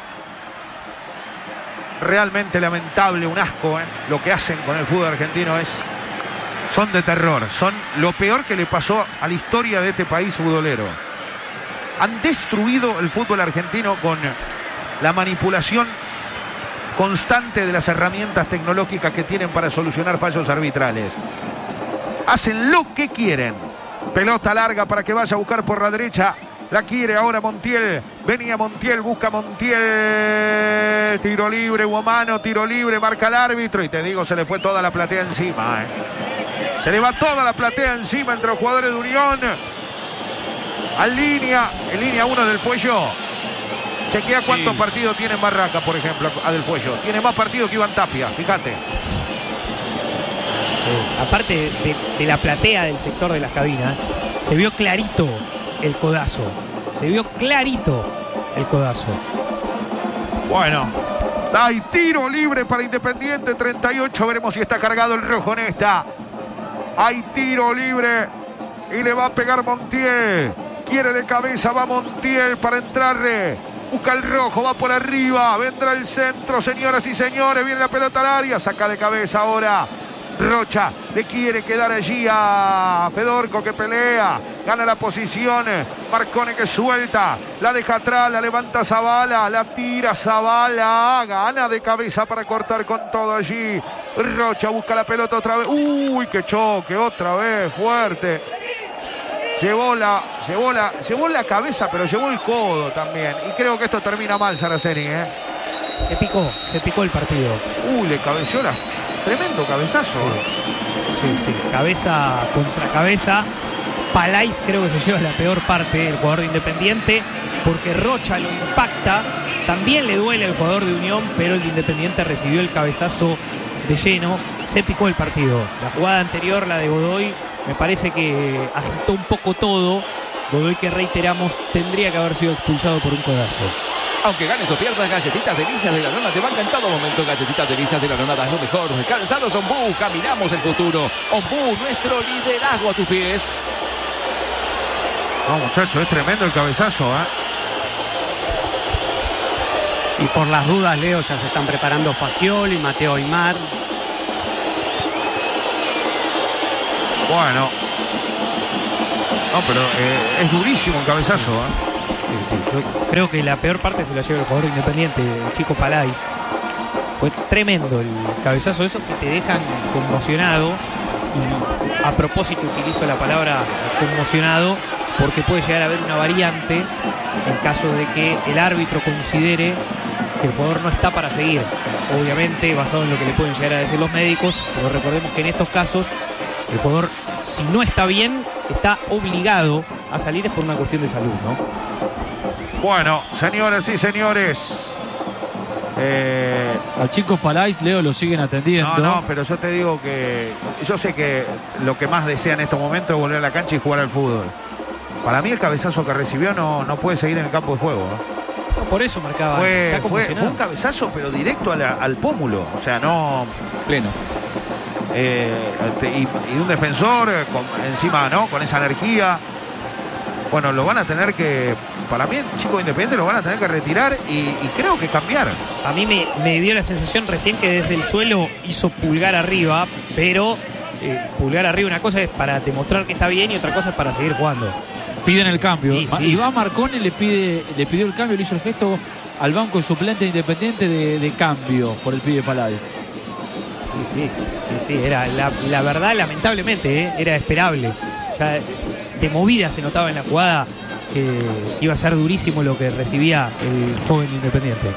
Realmente lamentable, un asco, ¿eh? Lo que hacen con el fútbol argentino es... Son de terror, son lo peor que le pasó a la historia de este país futbolero. Han destruido el fútbol argentino con la manipulación constante de las herramientas tecnológicas que tienen para solucionar fallos arbitrales. Hacen lo que quieren. Pelota larga para que vaya a buscar por la derecha. La quiere ahora Montiel. Venía Montiel, busca Montiel. Tiro libre, hubo mano, tiro libre, marca el árbitro. Y te digo, se le fue toda la platea encima, ¿eh? Se le va toda la platea encima entre los jugadores de Unión. Al línea, en línea uno del Fuello. Chequea Sí. cuántos partidos tiene en Barraca, por ejemplo, a del Fuello. Tiene más partidos que Iván Tapia, fíjate. Eh, aparte de, de la platea del sector de las cabinas, se vio clarito el codazo. Se vio clarito el codazo. Bueno, hay tiro libre para Independiente, treinta y ocho. Veremos si está cargado el rojo en esta. Hay tiro libre y le va a pegar Montiel. Quiere de cabeza, va Montiel para entrarle. Busca el rojo, va por arriba. Vendrá el centro, señoras y señores. Viene la pelota al área, saca de cabeza ahora. Rocha le quiere quedar allí a Fedorco que pelea, gana la posición, Marcone que suelta, la deja atrás, la levanta Zabala, la tira Zabala, gana de cabeza para cortar con todo allí. Rocha busca la pelota otra vez, uy, qué choque, otra vez, fuerte. Llevó la, llevó la, llevó la cabeza, pero llevó el codo también. Y creo que esto termina mal, Saraceni, ¿eh? Se picó, se picó el partido. Uy, le cabeció la... Tremendo cabezazo. Sí, sí, cabeza contra cabeza. Palais creo que se lleva la peor parte, el jugador de Independiente, porque Rocha lo impacta. También le duele al jugador de Unión, pero el de Independiente recibió el cabezazo de lleno. Se picó el partido. La jugada anterior, la de Godoy, me parece que agitó un poco todo. Godoy, que reiteramos, tendría que haber sido expulsado por un codazo. Aunque ganes o pierdas, Galletitas Delicias de la Nona te banca en todo momento. Galletitas Delicias de la Nona das lo mejor. Calzados Ombú, caminamos el futuro. Ombú, nuestro liderazgo a tus pies. No, muchachos, es tremendo el cabezazo, ¿eh? Y por las dudas, Leo, ya se están preparando Fagioli, Mateo Aymar. Bueno. No, pero eh, es durísimo el cabezazo. ¿eh? Sí, sí. Yo creo que la peor parte se la lleva el jugador Independiente, el chico Palais. Fue tremendo el cabezazo, eso que te dejan conmocionado. Y a propósito utilizo la palabra conmocionado porque puede llegar a haber una variante en caso de que el árbitro considere que el jugador no está para seguir. Obviamente basado en lo que le pueden llegar a decir los médicos, pero recordemos que en estos casos el jugador, si no está bien, está obligado a salir, es por una cuestión de salud, ¿no? Bueno, señoras y señores. Eh, Al chico Palais, Leo, lo siguen atendiendo. no, no, pero yo te digo que yo sé que lo que más desea en estos momentos es volver a la cancha y jugar al fútbol. Para mí el cabezazo que recibió no, no puede seguir en el campo de juego. ¿eh? No, por eso marcaba. Fue, está fue, conmocionado. fue un cabezazo, pero directo a la- al pómulo. O sea, no. Pleno. eh, te- y, y un defensor eh, con- encima, ¿no? Con esa energía. Bueno, lo van a tener que. Para mí, el chico Independiente lo van a tener que retirar y, y creo que cambiar. A mí me, me dio la sensación recién que desde el suelo hizo pulgar arriba, pero eh, pulgar arriba una cosa es para demostrar que está bien y otra cosa es para seguir jugando. Piden el cambio. Sí, sí. Iván Marcone le pide, le pidió el cambio, le hizo el gesto al banco suplente de Independiente de, de cambio por el pibe Palais. Sí, sí, sí, sí, era la, la verdad, lamentablemente, eh, era esperable. Ya de movida se notaba en la jugada que iba a ser durísimo lo que recibía el joven Independiente.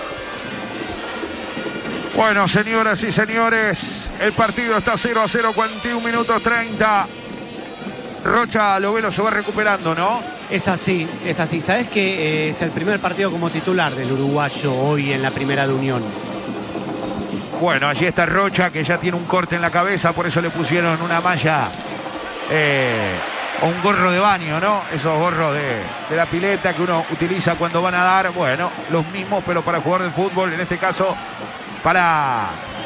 Bueno, señoras y señores, el partido está cero a cero, cuarenta y un minutos treinta. Rocha Lovelo se va recuperando, ¿no? Es así, es así. ¿Sabés que eh, es el primer partido como titular del uruguayo hoy en la primera de Unión? Bueno, allí está Rocha, que ya tiene un corte en la cabeza, por eso le pusieron una malla eh, o un gorro de baño, ¿no? Esos gorros de, de la pileta que uno utiliza cuando van a dar, bueno, los mismos, pero para jugar de fútbol, en este caso, para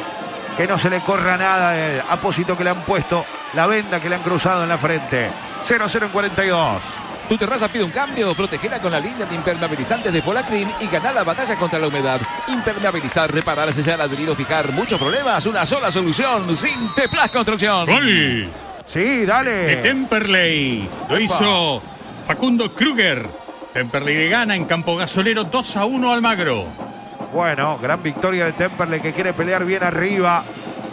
que no se le corra nada del apósito que le han puesto, la venda que le han cruzado en la frente. cero a cero en cuarenta y dos. Tu terraza pide un cambio, protegela con la línea de impermeabilizantes de Polacrin y ganar la batalla contra la humedad. Impermeabilizar, reparar, sellar, adherir o fijar. Muchos problemas, una sola solución. Sinteplas Construcción. ¡Gol! Sí, De dale. Temperley. Lo hizo Facundo Kruger. Temperley le gana en Campo Gasolero dos a uno al Almagro. Bueno, gran victoria de Temperley que quiere pelear bien arriba.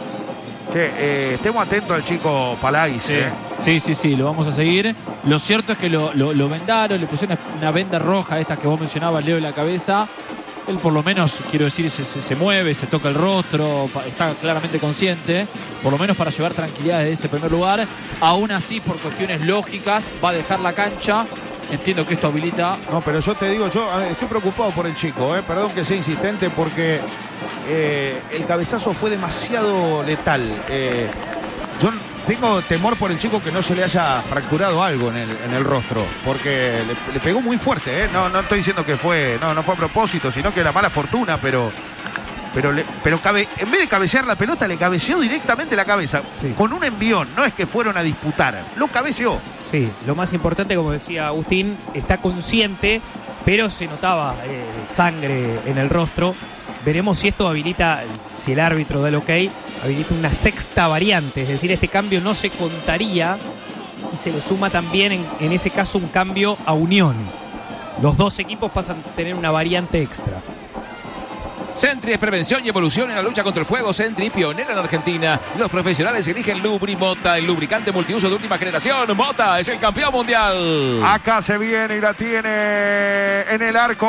Che, eh, estemos atentos al chico Palais. Sí, eh. sí, sí, sí, lo vamos a seguir. Lo cierto es que lo, lo, lo vendaron, le pusieron una, una venda roja, estas que vos mencionabas, Leo, en la cabeza. Él por lo menos, quiero decir, se, se, se mueve, se toca el rostro, pa- está claramente consciente, por lo menos para llevar tranquilidad desde ese primer lugar. Aún así, por cuestiones lógicas, va a dejar la cancha. Entiendo que esto habilita. No, pero yo te digo, yo eh, estoy preocupado por el chico, eh. Perdón que sea insistente porque eh, el cabezazo fue demasiado letal. Eh, yo tengo temor por el chico que no se le haya fracturado algo en el, en el rostro, porque le, le pegó muy fuerte, eh. No, no estoy diciendo que fue, no, no fue a propósito, sino que era mala fortuna, pero pero le, pero cabe, en vez de cabecear la pelota, le cabeceó directamente la cabeza, Sí. con un envión. No es que fueron a disputar, lo cabeceó. Sí, lo más importante, como decía Agustín, está consciente, pero se notaba eh, sangre en el rostro. Veremos si esto habilita, si el árbitro da el ok, habilita una sexta variante, es decir, este cambio no se contaría y se le suma también en, en ese caso un cambio a Unión. Los dos equipos pasan a tener una variante extra. Sentry es prevención y evolución en la lucha contra el fuego. Sentry, pionera en Argentina. Los profesionales eligen Lubri Mota, el lubricante multiuso de última generación. Mota es el campeón mundial. Acá se viene y la tiene en el arco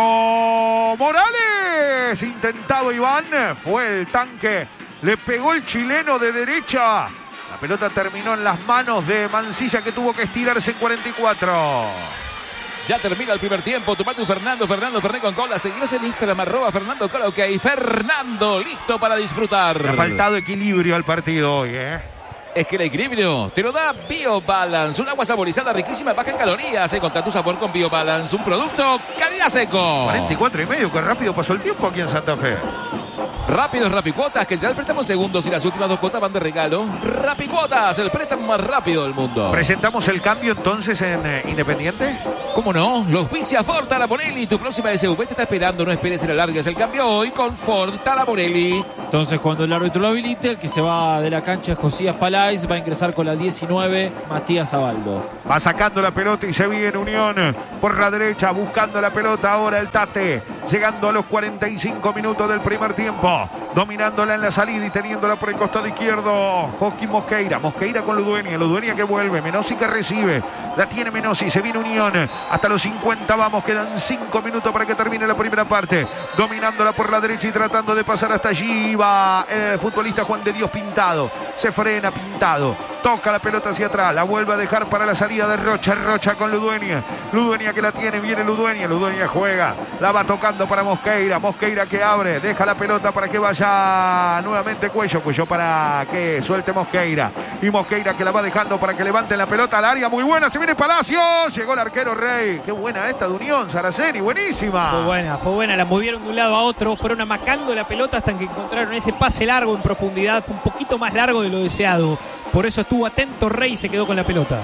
Morales. Intentado Iván. Fue el tanque. Le pegó el chileno de derecha. La pelota terminó en las manos de Mancilla, que tuvo que estirarse en cuarenta y cuatro. Ya termina el primer tiempo. Tomate un Fernando, Fernando Ferné con cola. Seguiros en Instagram, arroba Fernando Cola, ok. Fernando, listo para disfrutar. Le ha faltado equilibrio al partido hoy, ¿eh? Es que el equilibrio te lo da BioBalance, un agua saborizada riquísima, baja en calorías. Encontrá tu sabor con BioBalance, un producto calidad seco. cuarenta y cuatro y medio, que rápido pasó el tiempo aquí en Santa Fe. Rápidos Rapicuotas, que te da el préstamo en segundos y las últimas dos cuotas van de regalo. Rapicuotas, el préstamo más rápido del mundo. ¿Presentamos el cambio entonces en eh, Independiente? ¿Cómo no? Los auspicia Ford Taraborelli. Tu próxima S U V te está esperando. No esperes en la larga. Es el cambio hoy con Ford Taraborelli. Entonces, cuando el árbitro lo habilite, el que se va de la cancha es Josías Palais. Va a ingresar con la diecinueve, Matías Zabaldo. Va sacando la pelota y se viene Unión por la derecha, buscando la pelota ahora el Tate. Llegando a los cuarenta y cinco minutos del primer tiempo. Dominándola en la salida y teniéndola por el costado izquierdo. Joaquín Mosqueira. Mosqueira con Ludueña. Ludueña que vuelve. Menossi que recibe. La tiene Menossi. Se viene Unión. Hasta los cincuenta vamos. Quedan cinco minutos para que termine la primera parte. Dominándola por la derecha y tratando de pasar hasta allí. Va el futbolista Juan de Dios Pintado. Se frena Pintado. Toca la pelota hacia atrás. La vuelve a dejar para la salida de Rocha. Rocha con Ludueña. Ludueña que la tiene. Viene Ludueña. Ludueña juega. La va tocando para Mosqueira. Mosqueira que abre. Deja la pelota para que vaya nuevamente Cuello. Cuello para que suelte Mosqueira. Y Mosqueira que la va dejando para que levante la pelota al área. Muy buena. Se viene Palacios. Llegó el arquero Rey. Qué buena esta de Unión. Saraceni. Buenísima. Fue buena, fue buena. La movieron de un lado a otro. Fueron amacando la pelota hasta que encontraron ese pase largo en profundidad. Fue un poquito más largo de lo deseado. Por eso estuvo atento Rey y se quedó con la pelota.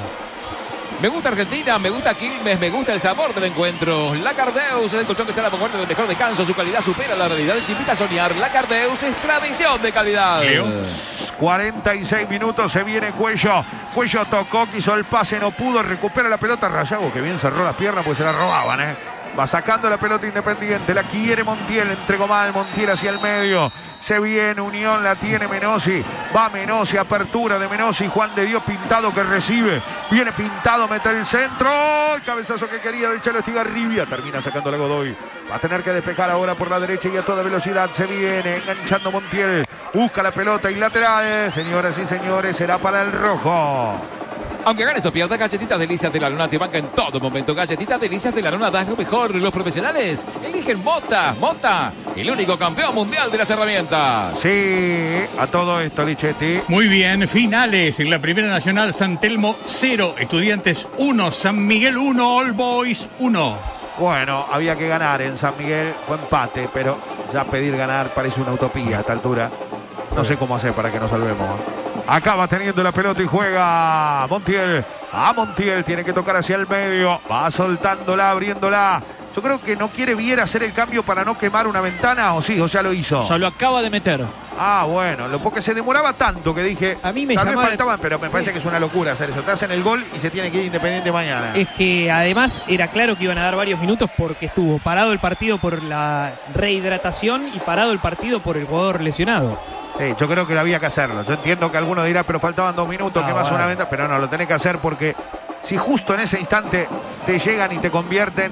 Me gusta Argentina, me gusta Quilmes, me gusta el sabor del encuentro. La Cardeus es el colchón que está a la vanguardia del mejor descanso. Su calidad supera la realidad y te invita a soñar. La Cardeus es tradición de calidad. Leo. cuarenta y seis minutos, se viene Cuello. Cuello tocó, quiso el pase, no pudo. Recupera la pelota Rayago, que bien cerró las piernas porque se la robaban, ¿eh? Va sacando la pelota Independiente. La quiere Montiel. Entregó mal Montiel hacia el medio. Se viene Unión. La tiene Menossi. Va Menossi. Apertura de Menossi. Juan de Dios Pintado que recibe. Viene Pintado. Mete el centro. El cabezazo que quería del Chelo Estigarribia. Termina sacando la Godoy. Va a tener que despejar ahora por la derecha y a toda velocidad. Se viene enganchando Montiel. Busca la pelota y lateral. Señoras y señores, será para el rojo. Aunque ganes o pierdas, Galletitas Delicias de la Luna te banca en todo momento. Galletitas Delicias de la Luna das lo mejor. Los profesionales eligen Mota. Mota, el único campeón mundial de las herramientas. Sí, a todo esto, Lichetti. Muy bien, finales en la Primera Nacional. San Telmo cero, Estudiantes uno, San Miguel uno, All Boys uno. Bueno, había que ganar en San Miguel. Fue empate, pero ya pedir ganar parece una utopía a esta altura. No sé cómo hacer para que nos salvemos. Acaba teniendo la pelota y juega Montiel. A Montiel tiene que tocar hacia el medio. Va soltándola, abriéndola. Yo creo que no quiere Viera hacer el cambio para no quemar una ventana, o sí, o ya lo hizo. Ya lo acaba de meter. Ah, bueno, lo, porque se demoraba tanto que dije. A mí me tal vez llamaba- faltaban, pero me parece que es una locura hacer eso. Te hacen el gol y se tiene que ir Independiente mañana. Es que además era claro que iban a dar varios minutos porque estuvo parado el partido por la rehidratación y parado el partido por el jugador lesionado. Sí, yo creo que lo había que hacerlo. Yo entiendo que alguno dirá, pero faltaban dos minutos, Ah, que más bueno. una venta, pero no, lo tenés que hacer porque si justo en ese instante te llegan y te convierten,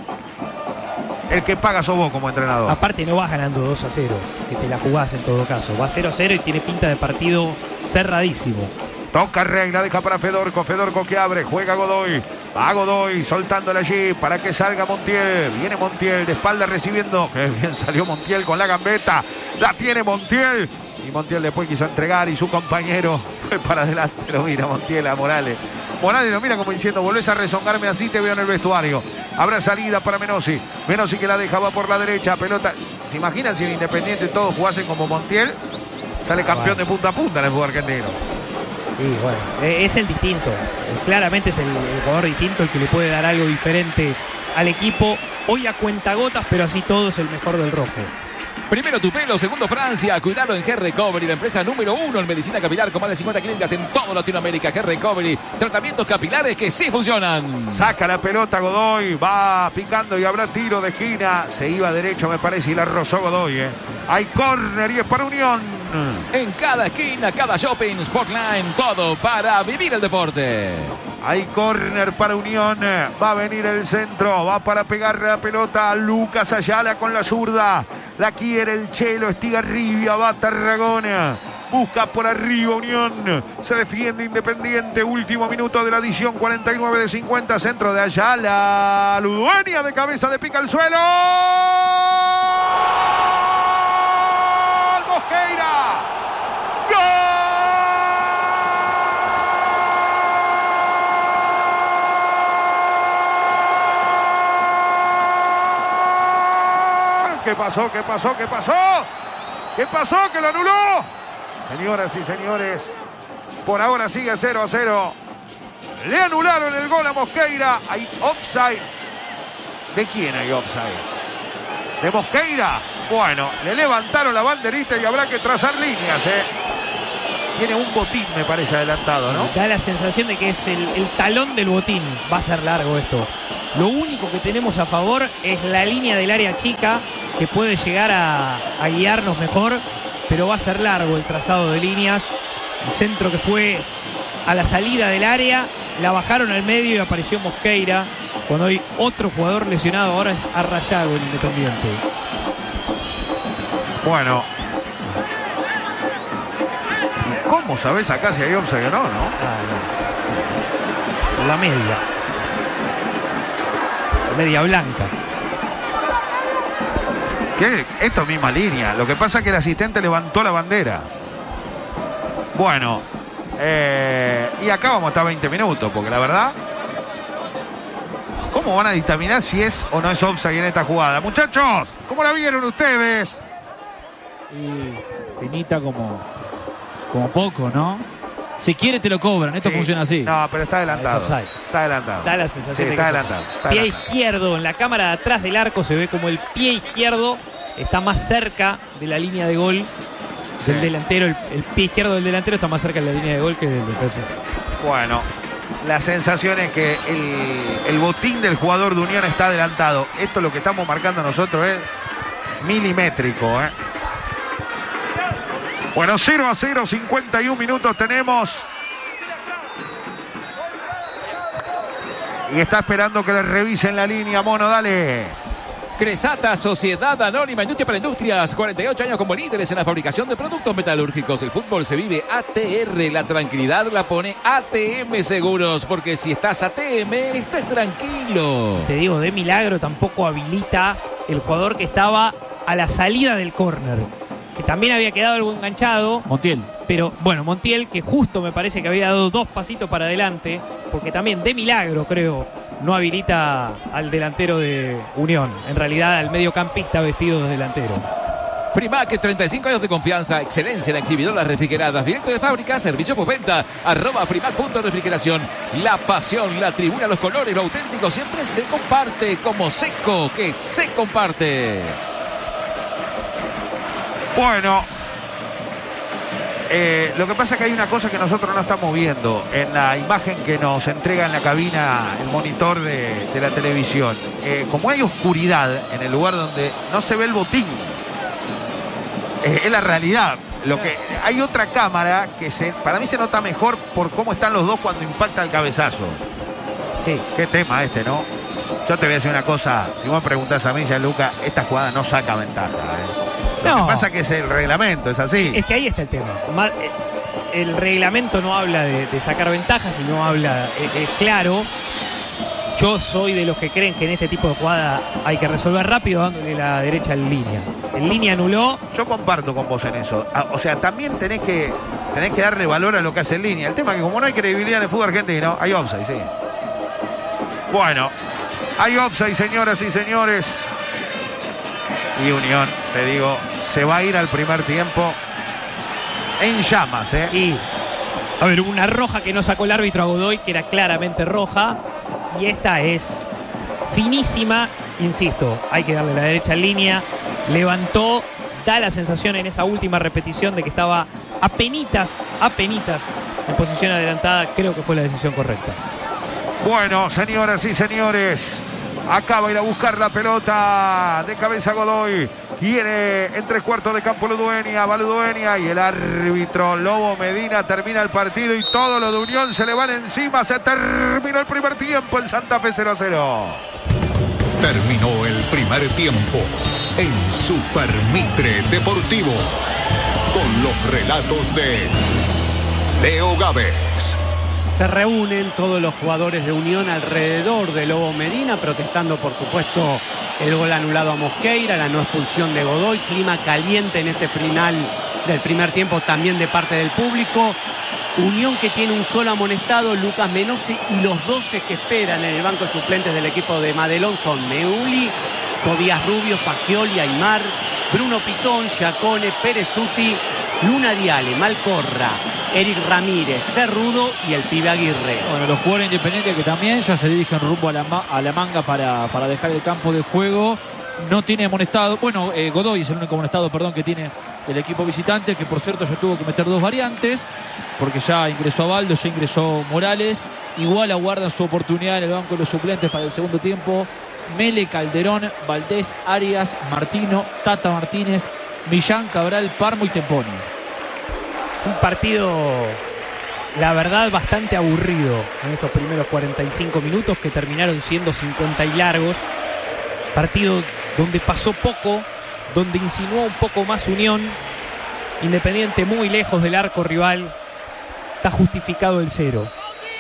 el que paga sos vos como entrenador. Aparte no vas ganando dos a cero, que te la jugás en todo caso. Va cero a cero y tiene pinta de partido cerradísimo. Toca Rey, la deja para Fedorco. Fedorco que abre, juega Godoy. Va Godoy soltándola allí para que salga Montiel. Viene Montiel de espalda recibiendo. Que bien salió Montiel con la gambeta. La tiene Montiel. Y Montiel después quiso entregar y su compañero fue para adelante. Lo mira Montiel a Morales. Morales lo mira como diciendo, volvés a rezongarme así, te veo en el vestuario. Habrá salida para Menossi. Menossi que la deja, va por la derecha. Pelota. ¿Se imaginan si en Independiente todos jugasen como Montiel? Sale campeón Bueno. de punta a punta en el fútbol argentino. Y bueno, eh, es el distinto. Eh, Claramente es el, el jugador distinto el que le puede dar algo diferente al equipo. Hoy a cuentagotas, pero así todo es el mejor del rojo. Primero tu pelo, segundo Francia. Cuidado en Hair Recovery, la empresa número uno en medicina capilar con más de cincuenta clínicas en toda Latinoamérica. Hair Recovery, tratamientos capilares que sí funcionan. Saca la pelota Godoy, va picando y habrá tiro de esquina. Se iba derecho, me parece, y la rozó Godoy. ¿eh? Hay córner y es para Unión. En cada esquina, cada shopping, Sportline, todo para vivir el deporte. Hay córner para Unión. Va a venir el centro. Va para pegar la pelota a Lucas Ayala con la zurda. La quiere el Chelo Estigarribia. Va Tarragona. Busca por arriba Unión. Se defiende Independiente. Último minuto de la adición. cuarenta y nueve de cincuenta. Centro de Ayala. Ludueña de cabeza de pica al suelo. Mosqueira. ¿Qué pasó? ¿Qué pasó? ¿Qué pasó? ¿Qué pasó? ¿Que lo anuló? Señoras y señores, por ahora sigue cero a cero. Le anularon el gol a Mosqueira. Hay offside. ¿De quién hay offside? ¿De Mosqueira? Bueno, le levantaron la banderita y habrá que trazar líneas, ¿eh? Tiene un botín, me parece, adelantado, ¿no? Da la sensación de que es el, el talón del botín. Va a ser largo esto. Lo único que tenemos a favor es la línea del área chica, que puede llegar a, a guiarnos mejor, pero va a ser largo el trazado de líneas. El centro que fue a la salida del área, la bajaron al medio y apareció Mosqueira. Cuando hay otro jugador lesionado, ahora es Arrayago el Independiente. Bueno. ¿Y cómo sabés acá si hay offside o no, no? Ah, no. La media. La media blanca. ¿Qué? Esto es misma línea. Lo que pasa es que el asistente levantó la bandera. Bueno. Eh, y acá vamos a estar veinte minutos, porque la verdad... ¿Cómo van a dictaminar si es o no es offside en esta jugada? Muchachos, ¿cómo la vieron ustedes? Y finita como, como poco, ¿no? Si quiere te lo cobran, esto Sí. funciona así. No, pero está adelantado. Es offside. Está adelantado. Da la sensación Sí, de que está es adelantado. offside. Está Pie adelantado. izquierdo, en la cámara de atrás del arco se ve como el pie izquierdo está más cerca de la línea de gol del Sí. delantero. El, el pie izquierdo del delantero está más cerca de la línea de gol que del defensor. Bueno, la sensación es que el, el botín del jugador de Unión está adelantado. Esto lo que estamos marcando nosotros es milimétrico, ¿eh? Bueno, cero a cero, cincuenta y un minutos tenemos. Y está esperando que le revisen la línea. Mono, dale. Cresata, Sociedad Anónima, Industria para Industrias, cuarenta y ocho años como líderes en la fabricación de productos metalúrgicos. El fútbol se vive A T R, la tranquilidad la pone A T M Seguros, porque si estás A T M, estás tranquilo. Te digo, de milagro tampoco habilita el jugador que estaba a la salida del córner, que también había quedado algo enganchado. Montiel. Pero bueno, Montiel, que justo me parece que había dado dos pasitos para adelante, porque también de milagro, creo, no habilita al delantero de Unión. En realidad, al mediocampista vestido de delantero. Frimac, treinta y cinco años de confianza, excelencia en exhibidoras refrigeradas, directo de fábrica, servicio postventa, arroba Frimac punto refrigeración. La pasión, la tribuna, los colores, lo auténtico siempre se comparte, como Seco, que se comparte. Bueno, eh, lo que pasa es que hay una cosa que nosotros no estamos viendo en la imagen que nos entrega en la cabina el monitor de, de la televisión. Eh, como hay oscuridad en el lugar donde no se ve el botín, eh, es la realidad. Lo que hay otra cámara que se, para mí se nota mejor por cómo están los dos cuando impacta el cabezazo. Sí. Qué tema este, ¿no? Yo te voy a decir una cosa, si vos me preguntás a mí, Gianluca, esta jugada no saca ventaja, ¿eh? Lo No. que pasa es que es el reglamento, es así. Es que ahí está el tema. Ma- eh, El reglamento no habla de, de sacar ventajas, sino habla, eh, eh, claro. Yo soy de los que creen que en este tipo de jugada hay que resolver rápido dándole la derecha en línea. En línea anuló. Yo comparto con vos en eso. Ah, O sea, también tenés que, tenés que darle valor a lo que hace en línea. El tema es que como no hay credibilidad en el fútbol argentino, hay offside, sí. Bueno, hay offside, señoras y señores. Y Unión, te digo, se va a ir al primer tiempo en llamas, ¿eh? Y, a ver, hubo una roja que no sacó el árbitro a Godoy, que era claramente roja. Y esta es finísima, insisto, hay que darle la derecha en línea. Levantó, da la sensación en esa última repetición de que estaba apenitas, apenitas en posición adelantada. Creo que fue la decisión correcta. Bueno, señoras y señores, acaba de ir a buscar la pelota de cabeza Godoy. Quiere en tres cuartos de campo Ludueña, va Ludueña y el árbitro Lobo Medina termina el partido y todo lo de Unión se le van encima. Se terminó el primer tiempo en Santa Fe cero a cero. Terminó el primer tiempo en Super Mitre Deportivo con los relatos de Leo Gávez. Se reúnen todos los jugadores de Unión alrededor de Lobo Medina, protestando, por supuesto, el gol anulado a Mosqueira, la no expulsión de Godoy. Clima caliente en este final del primer tiempo también de parte del público. Unión que tiene un solo amonestado, Lucas Menose, y los doce que esperan en el banco de suplentes del equipo de Madelón son Meuli, Tobías Rubio, Fagioli, Aymar, Bruno Pitón, Giacone, Perezuti, Luna Diale, Malcorra, Eric Ramírez, Cerrudo y el pibe Aguirre. Bueno, los jugadores independientes que también ya se dirigen rumbo a la, ma- a la manga para, para dejar el campo de juego. No tiene amonestado, bueno, eh, Godoy es el único amonestado, perdón, que tiene el equipo visitante, que por cierto ya tuvo que meter dos variantes, porque ya ingresó Abaldo, ya ingresó Morales. Igual aguardan su oportunidad en el banco de los suplentes para el segundo tiempo Mele, Calderón, Valdés, Arias, Martino, Tata Martínez, Millán, Cabral, Parmo y Temponi. Fue un partido, la verdad, bastante aburrido en estos primeros cuarenta y cinco minutos que terminaron siendo cincuenta y largos. Partido donde pasó poco, donde insinuó un poco más Unión. Independiente muy lejos del arco rival. Está justificado el cero.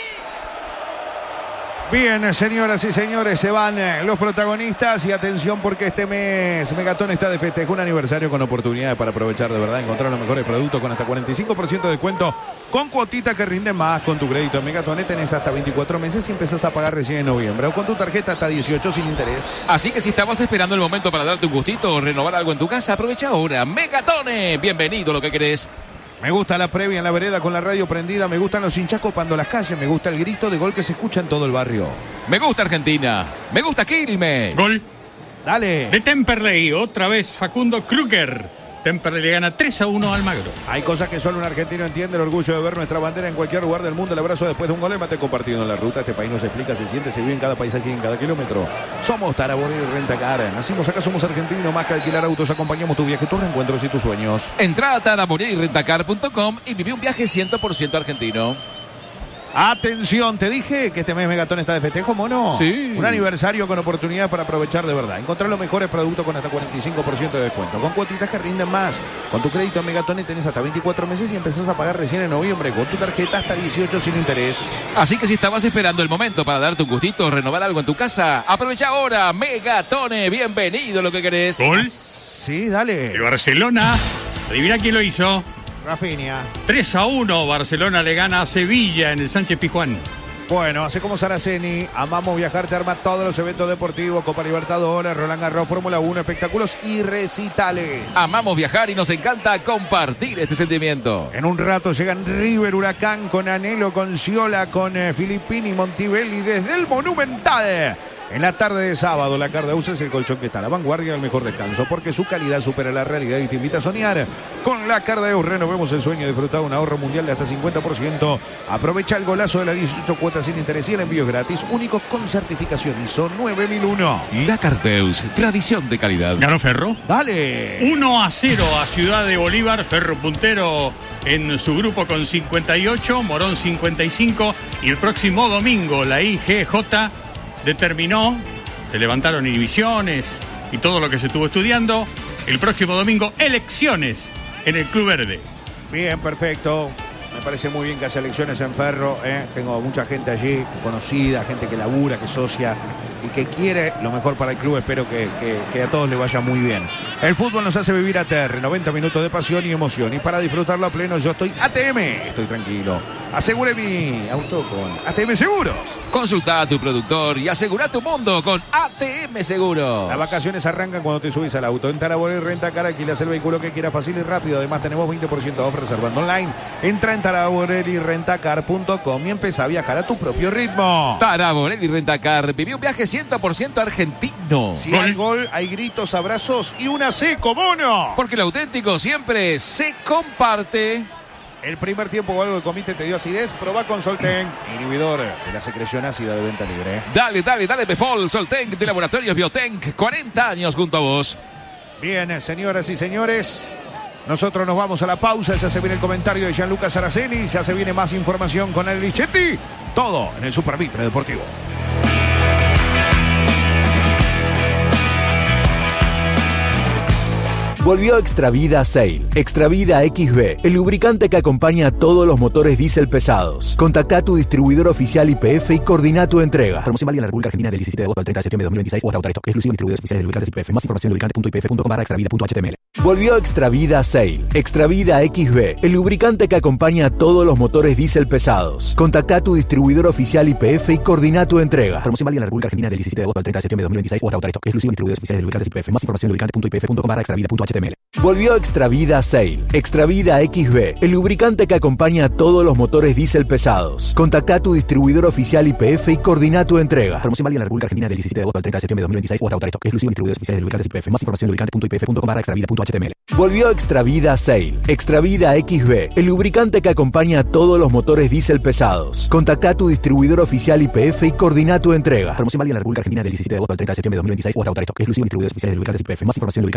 Bien, señoras y señores, se van los protagonistas y atención porque este mes Megatón está de festejo, un aniversario con oportunidades para aprovechar de verdad, encontrar los mejores productos con hasta cuarenta y cinco por ciento de descuento con cuotita que rinde más con tu crédito en Megatón. Tenés hasta veinticuatro meses y empezás a pagar recién en noviembre o con tu tarjeta hasta dieciocho sin interés. Así que si estabas esperando el momento para darte un gustito o renovar algo en tu casa, aprovecha ahora. Megatone, bienvenido, lo que querés. Me gusta la previa en la vereda con la radio prendida, me gustan los hinchas copando las calles, me gusta el grito de gol que se escucha en todo el barrio. Me gusta Argentina, me gusta Quilmes. Gol Dale. de Temperley, otra vez Facundo Kruger. Temperley le gana tres a uno al Almagro. Hay cosas que solo un argentino entiende, el orgullo de ver nuestra bandera en cualquier lugar del mundo, el abrazo después de un gol, el mate compartido en la ruta. Este país nos explica, se siente, se vive en cada paisaje y en cada kilómetro. Somos Taraboré y Rentacar. Nacimos acá, somos argentinos, más que alquilar autos, acompañamos tu viaje, tus reencuentros y tus sueños. Entra a taraboré y rentacar punto com y viví un viaje cien por ciento argentino. Atención, te dije que este mes Megatón está de festejo, mono. Sí. Un aniversario con oportunidad para aprovechar de verdad. Encontrar los mejores productos con hasta cuarenta y cinco por ciento de descuento. Con cuotitas que rinden más. Con tu crédito en Megatón tenés hasta veinticuatro meses y empezás a pagar recién en noviembre. Con tu tarjeta hasta dieciocho sin interés. Así que si estabas esperando el momento para darte un gustito o renovar algo en tu casa, aprovecha ahora. Megatone, bienvenido, lo que querés. Gol Sí, dale. de Barcelona. Adivina quién lo hizo. Rafinha. tres a uno. Barcelona le gana a Sevilla en el Sánchez Pizjuán. Bueno, hace como Saraceni, amamos viajar, te arma todos los eventos deportivos, Copa Libertadores, Roland Garros, Fórmula uno, espectáculos y recitales. Amamos viajar y nos encanta compartir este sentimiento. En un rato llegan River, Huracán, con Anhelo, con Ciola, con eh, Filippini, Montibelli, desde el Monumental. En la tarde de sábado, la Cardeus es el colchón que está a la vanguardia del mejor descanso, porque su calidad supera la realidad y te invita a soñar. Con la Cardeus renovemos el sueño de disfrutar un ahorro mundial de hasta cincuenta por ciento. Aprovecha el golazo de las dieciocho cuotas sin interés y el envío es gratis, único con certificación I S O nueve mil uno. La Carteus, tradición de calidad. ¿Ganó Ferro? Dale. uno a cero a Ciudad de Bolívar. Ferro puntero en su grupo con cincuenta y ocho, Morón cincuenta y cinco. Y el próximo domingo la I G J determinó, se levantaron inhibiciones y todo lo que se estuvo estudiando. El próximo domingo, elecciones en el Club Verde. Bien, perfecto. Me parece muy bien que haya elecciones en Ferro. ¿eh? Tengo mucha gente allí conocida, gente que labura, que es socia y que quiere lo mejor para el club. Espero que, que, que a todos les vaya muy bien. El fútbol nos hace vivir a T R, noventa minutos de pasión y emoción. Y para disfrutarlo a pleno, yo estoy A T M. Estoy tranquilo. Asegure mi auto con A T M Seguros. Consulta a tu productor y asegura tu mundo con A T M Seguros. Las vacaciones arrancan cuando te subís al auto. En Taraboré Rentacar alquilas el vehículo que quieras fácil y rápido. Además tenemos veinte por ciento de off reservando online. Entra en taraboré y rentacar punto com y empieza a viajar a tu propio ritmo. Taraboré y Rentacar, viví un viaje cien por ciento argentino. Si hay gol, hay gritos, abrazos y una seco, mono. Porque lo auténtico siempre se comparte. El primer tiempo o algo que comiste te dio acidez, probá con Solten, inhibidor de la secreción ácida de venta libre. Dale, dale, dale, Befol, Soltenc de Laboratorios Biotenc, cuarenta años junto a vos. Bien, señoras y señores, nosotros nos vamos a la pausa, ya se viene el comentario de Gianluca Saraceni, ya se viene más información con el Lichetti, todo en el Supermitre Deportivo. Volvió Extravida Sail. Extravida X B, el lubricante que acompaña a todos los motores diésel pesados. Contacta a tu distribuidor oficial I P F y coordina tu entrega. Promoción válida en la República Argentina del diecisiete de agosto al treinta de septiembre de dos mil veintiséis o hasta agotar esto. Exclusivo de distribuidores oficiales de lubricantes I P F. Más información en lubricante punto i p f punto com barra extravida punto h t m l. Volvió Extra Vida Sail. Extra Vida X B, el lubricante que acompaña a todos los motores diésel pesados. Contactá a tu distribuidor oficial Y P F y coordina tu entrega. Promoción válida en la República Argentina del diecisiete de agosto al treinta de septiembre de dos mil veintiséis o hasta agotar esto. Exclusivo en distribuidores oficiales de lubricantes Y P F. Más información en lubricante punto i p f punto com barra extravida punto h t m l. Volvió Extra Vida Sail. Extra Vida X B, el lubricante que acompaña a todos los motores diésel pesados. Contactá a tu distribuidor oficial Y P F y coordina tu entrega. Promoción válida en la República Argentina del diecisiete de agosto al treinta de septiembre de dos mil veintiséis o hasta agotar esto. Exclusivo en distribuidores oficiales de lubricantes Y P F. Más información en lubricante punto i p f punto com barra extravida punto h t m l. Volvió Extra Vida Sail. Extra Vida X B, el lubricante que acompaña a todos los motores diésel pesados. Contactá a tu distribuidor oficial Y P F y coordina tu entrega. Promoción válida en la República Argentina del diecisiete de agosto al treinta de septiembre de dos mil veintiséis o hasta agotar esto. Exclusivo en distribuidores oficiales de lubricantes Y P F. Más información en lubricante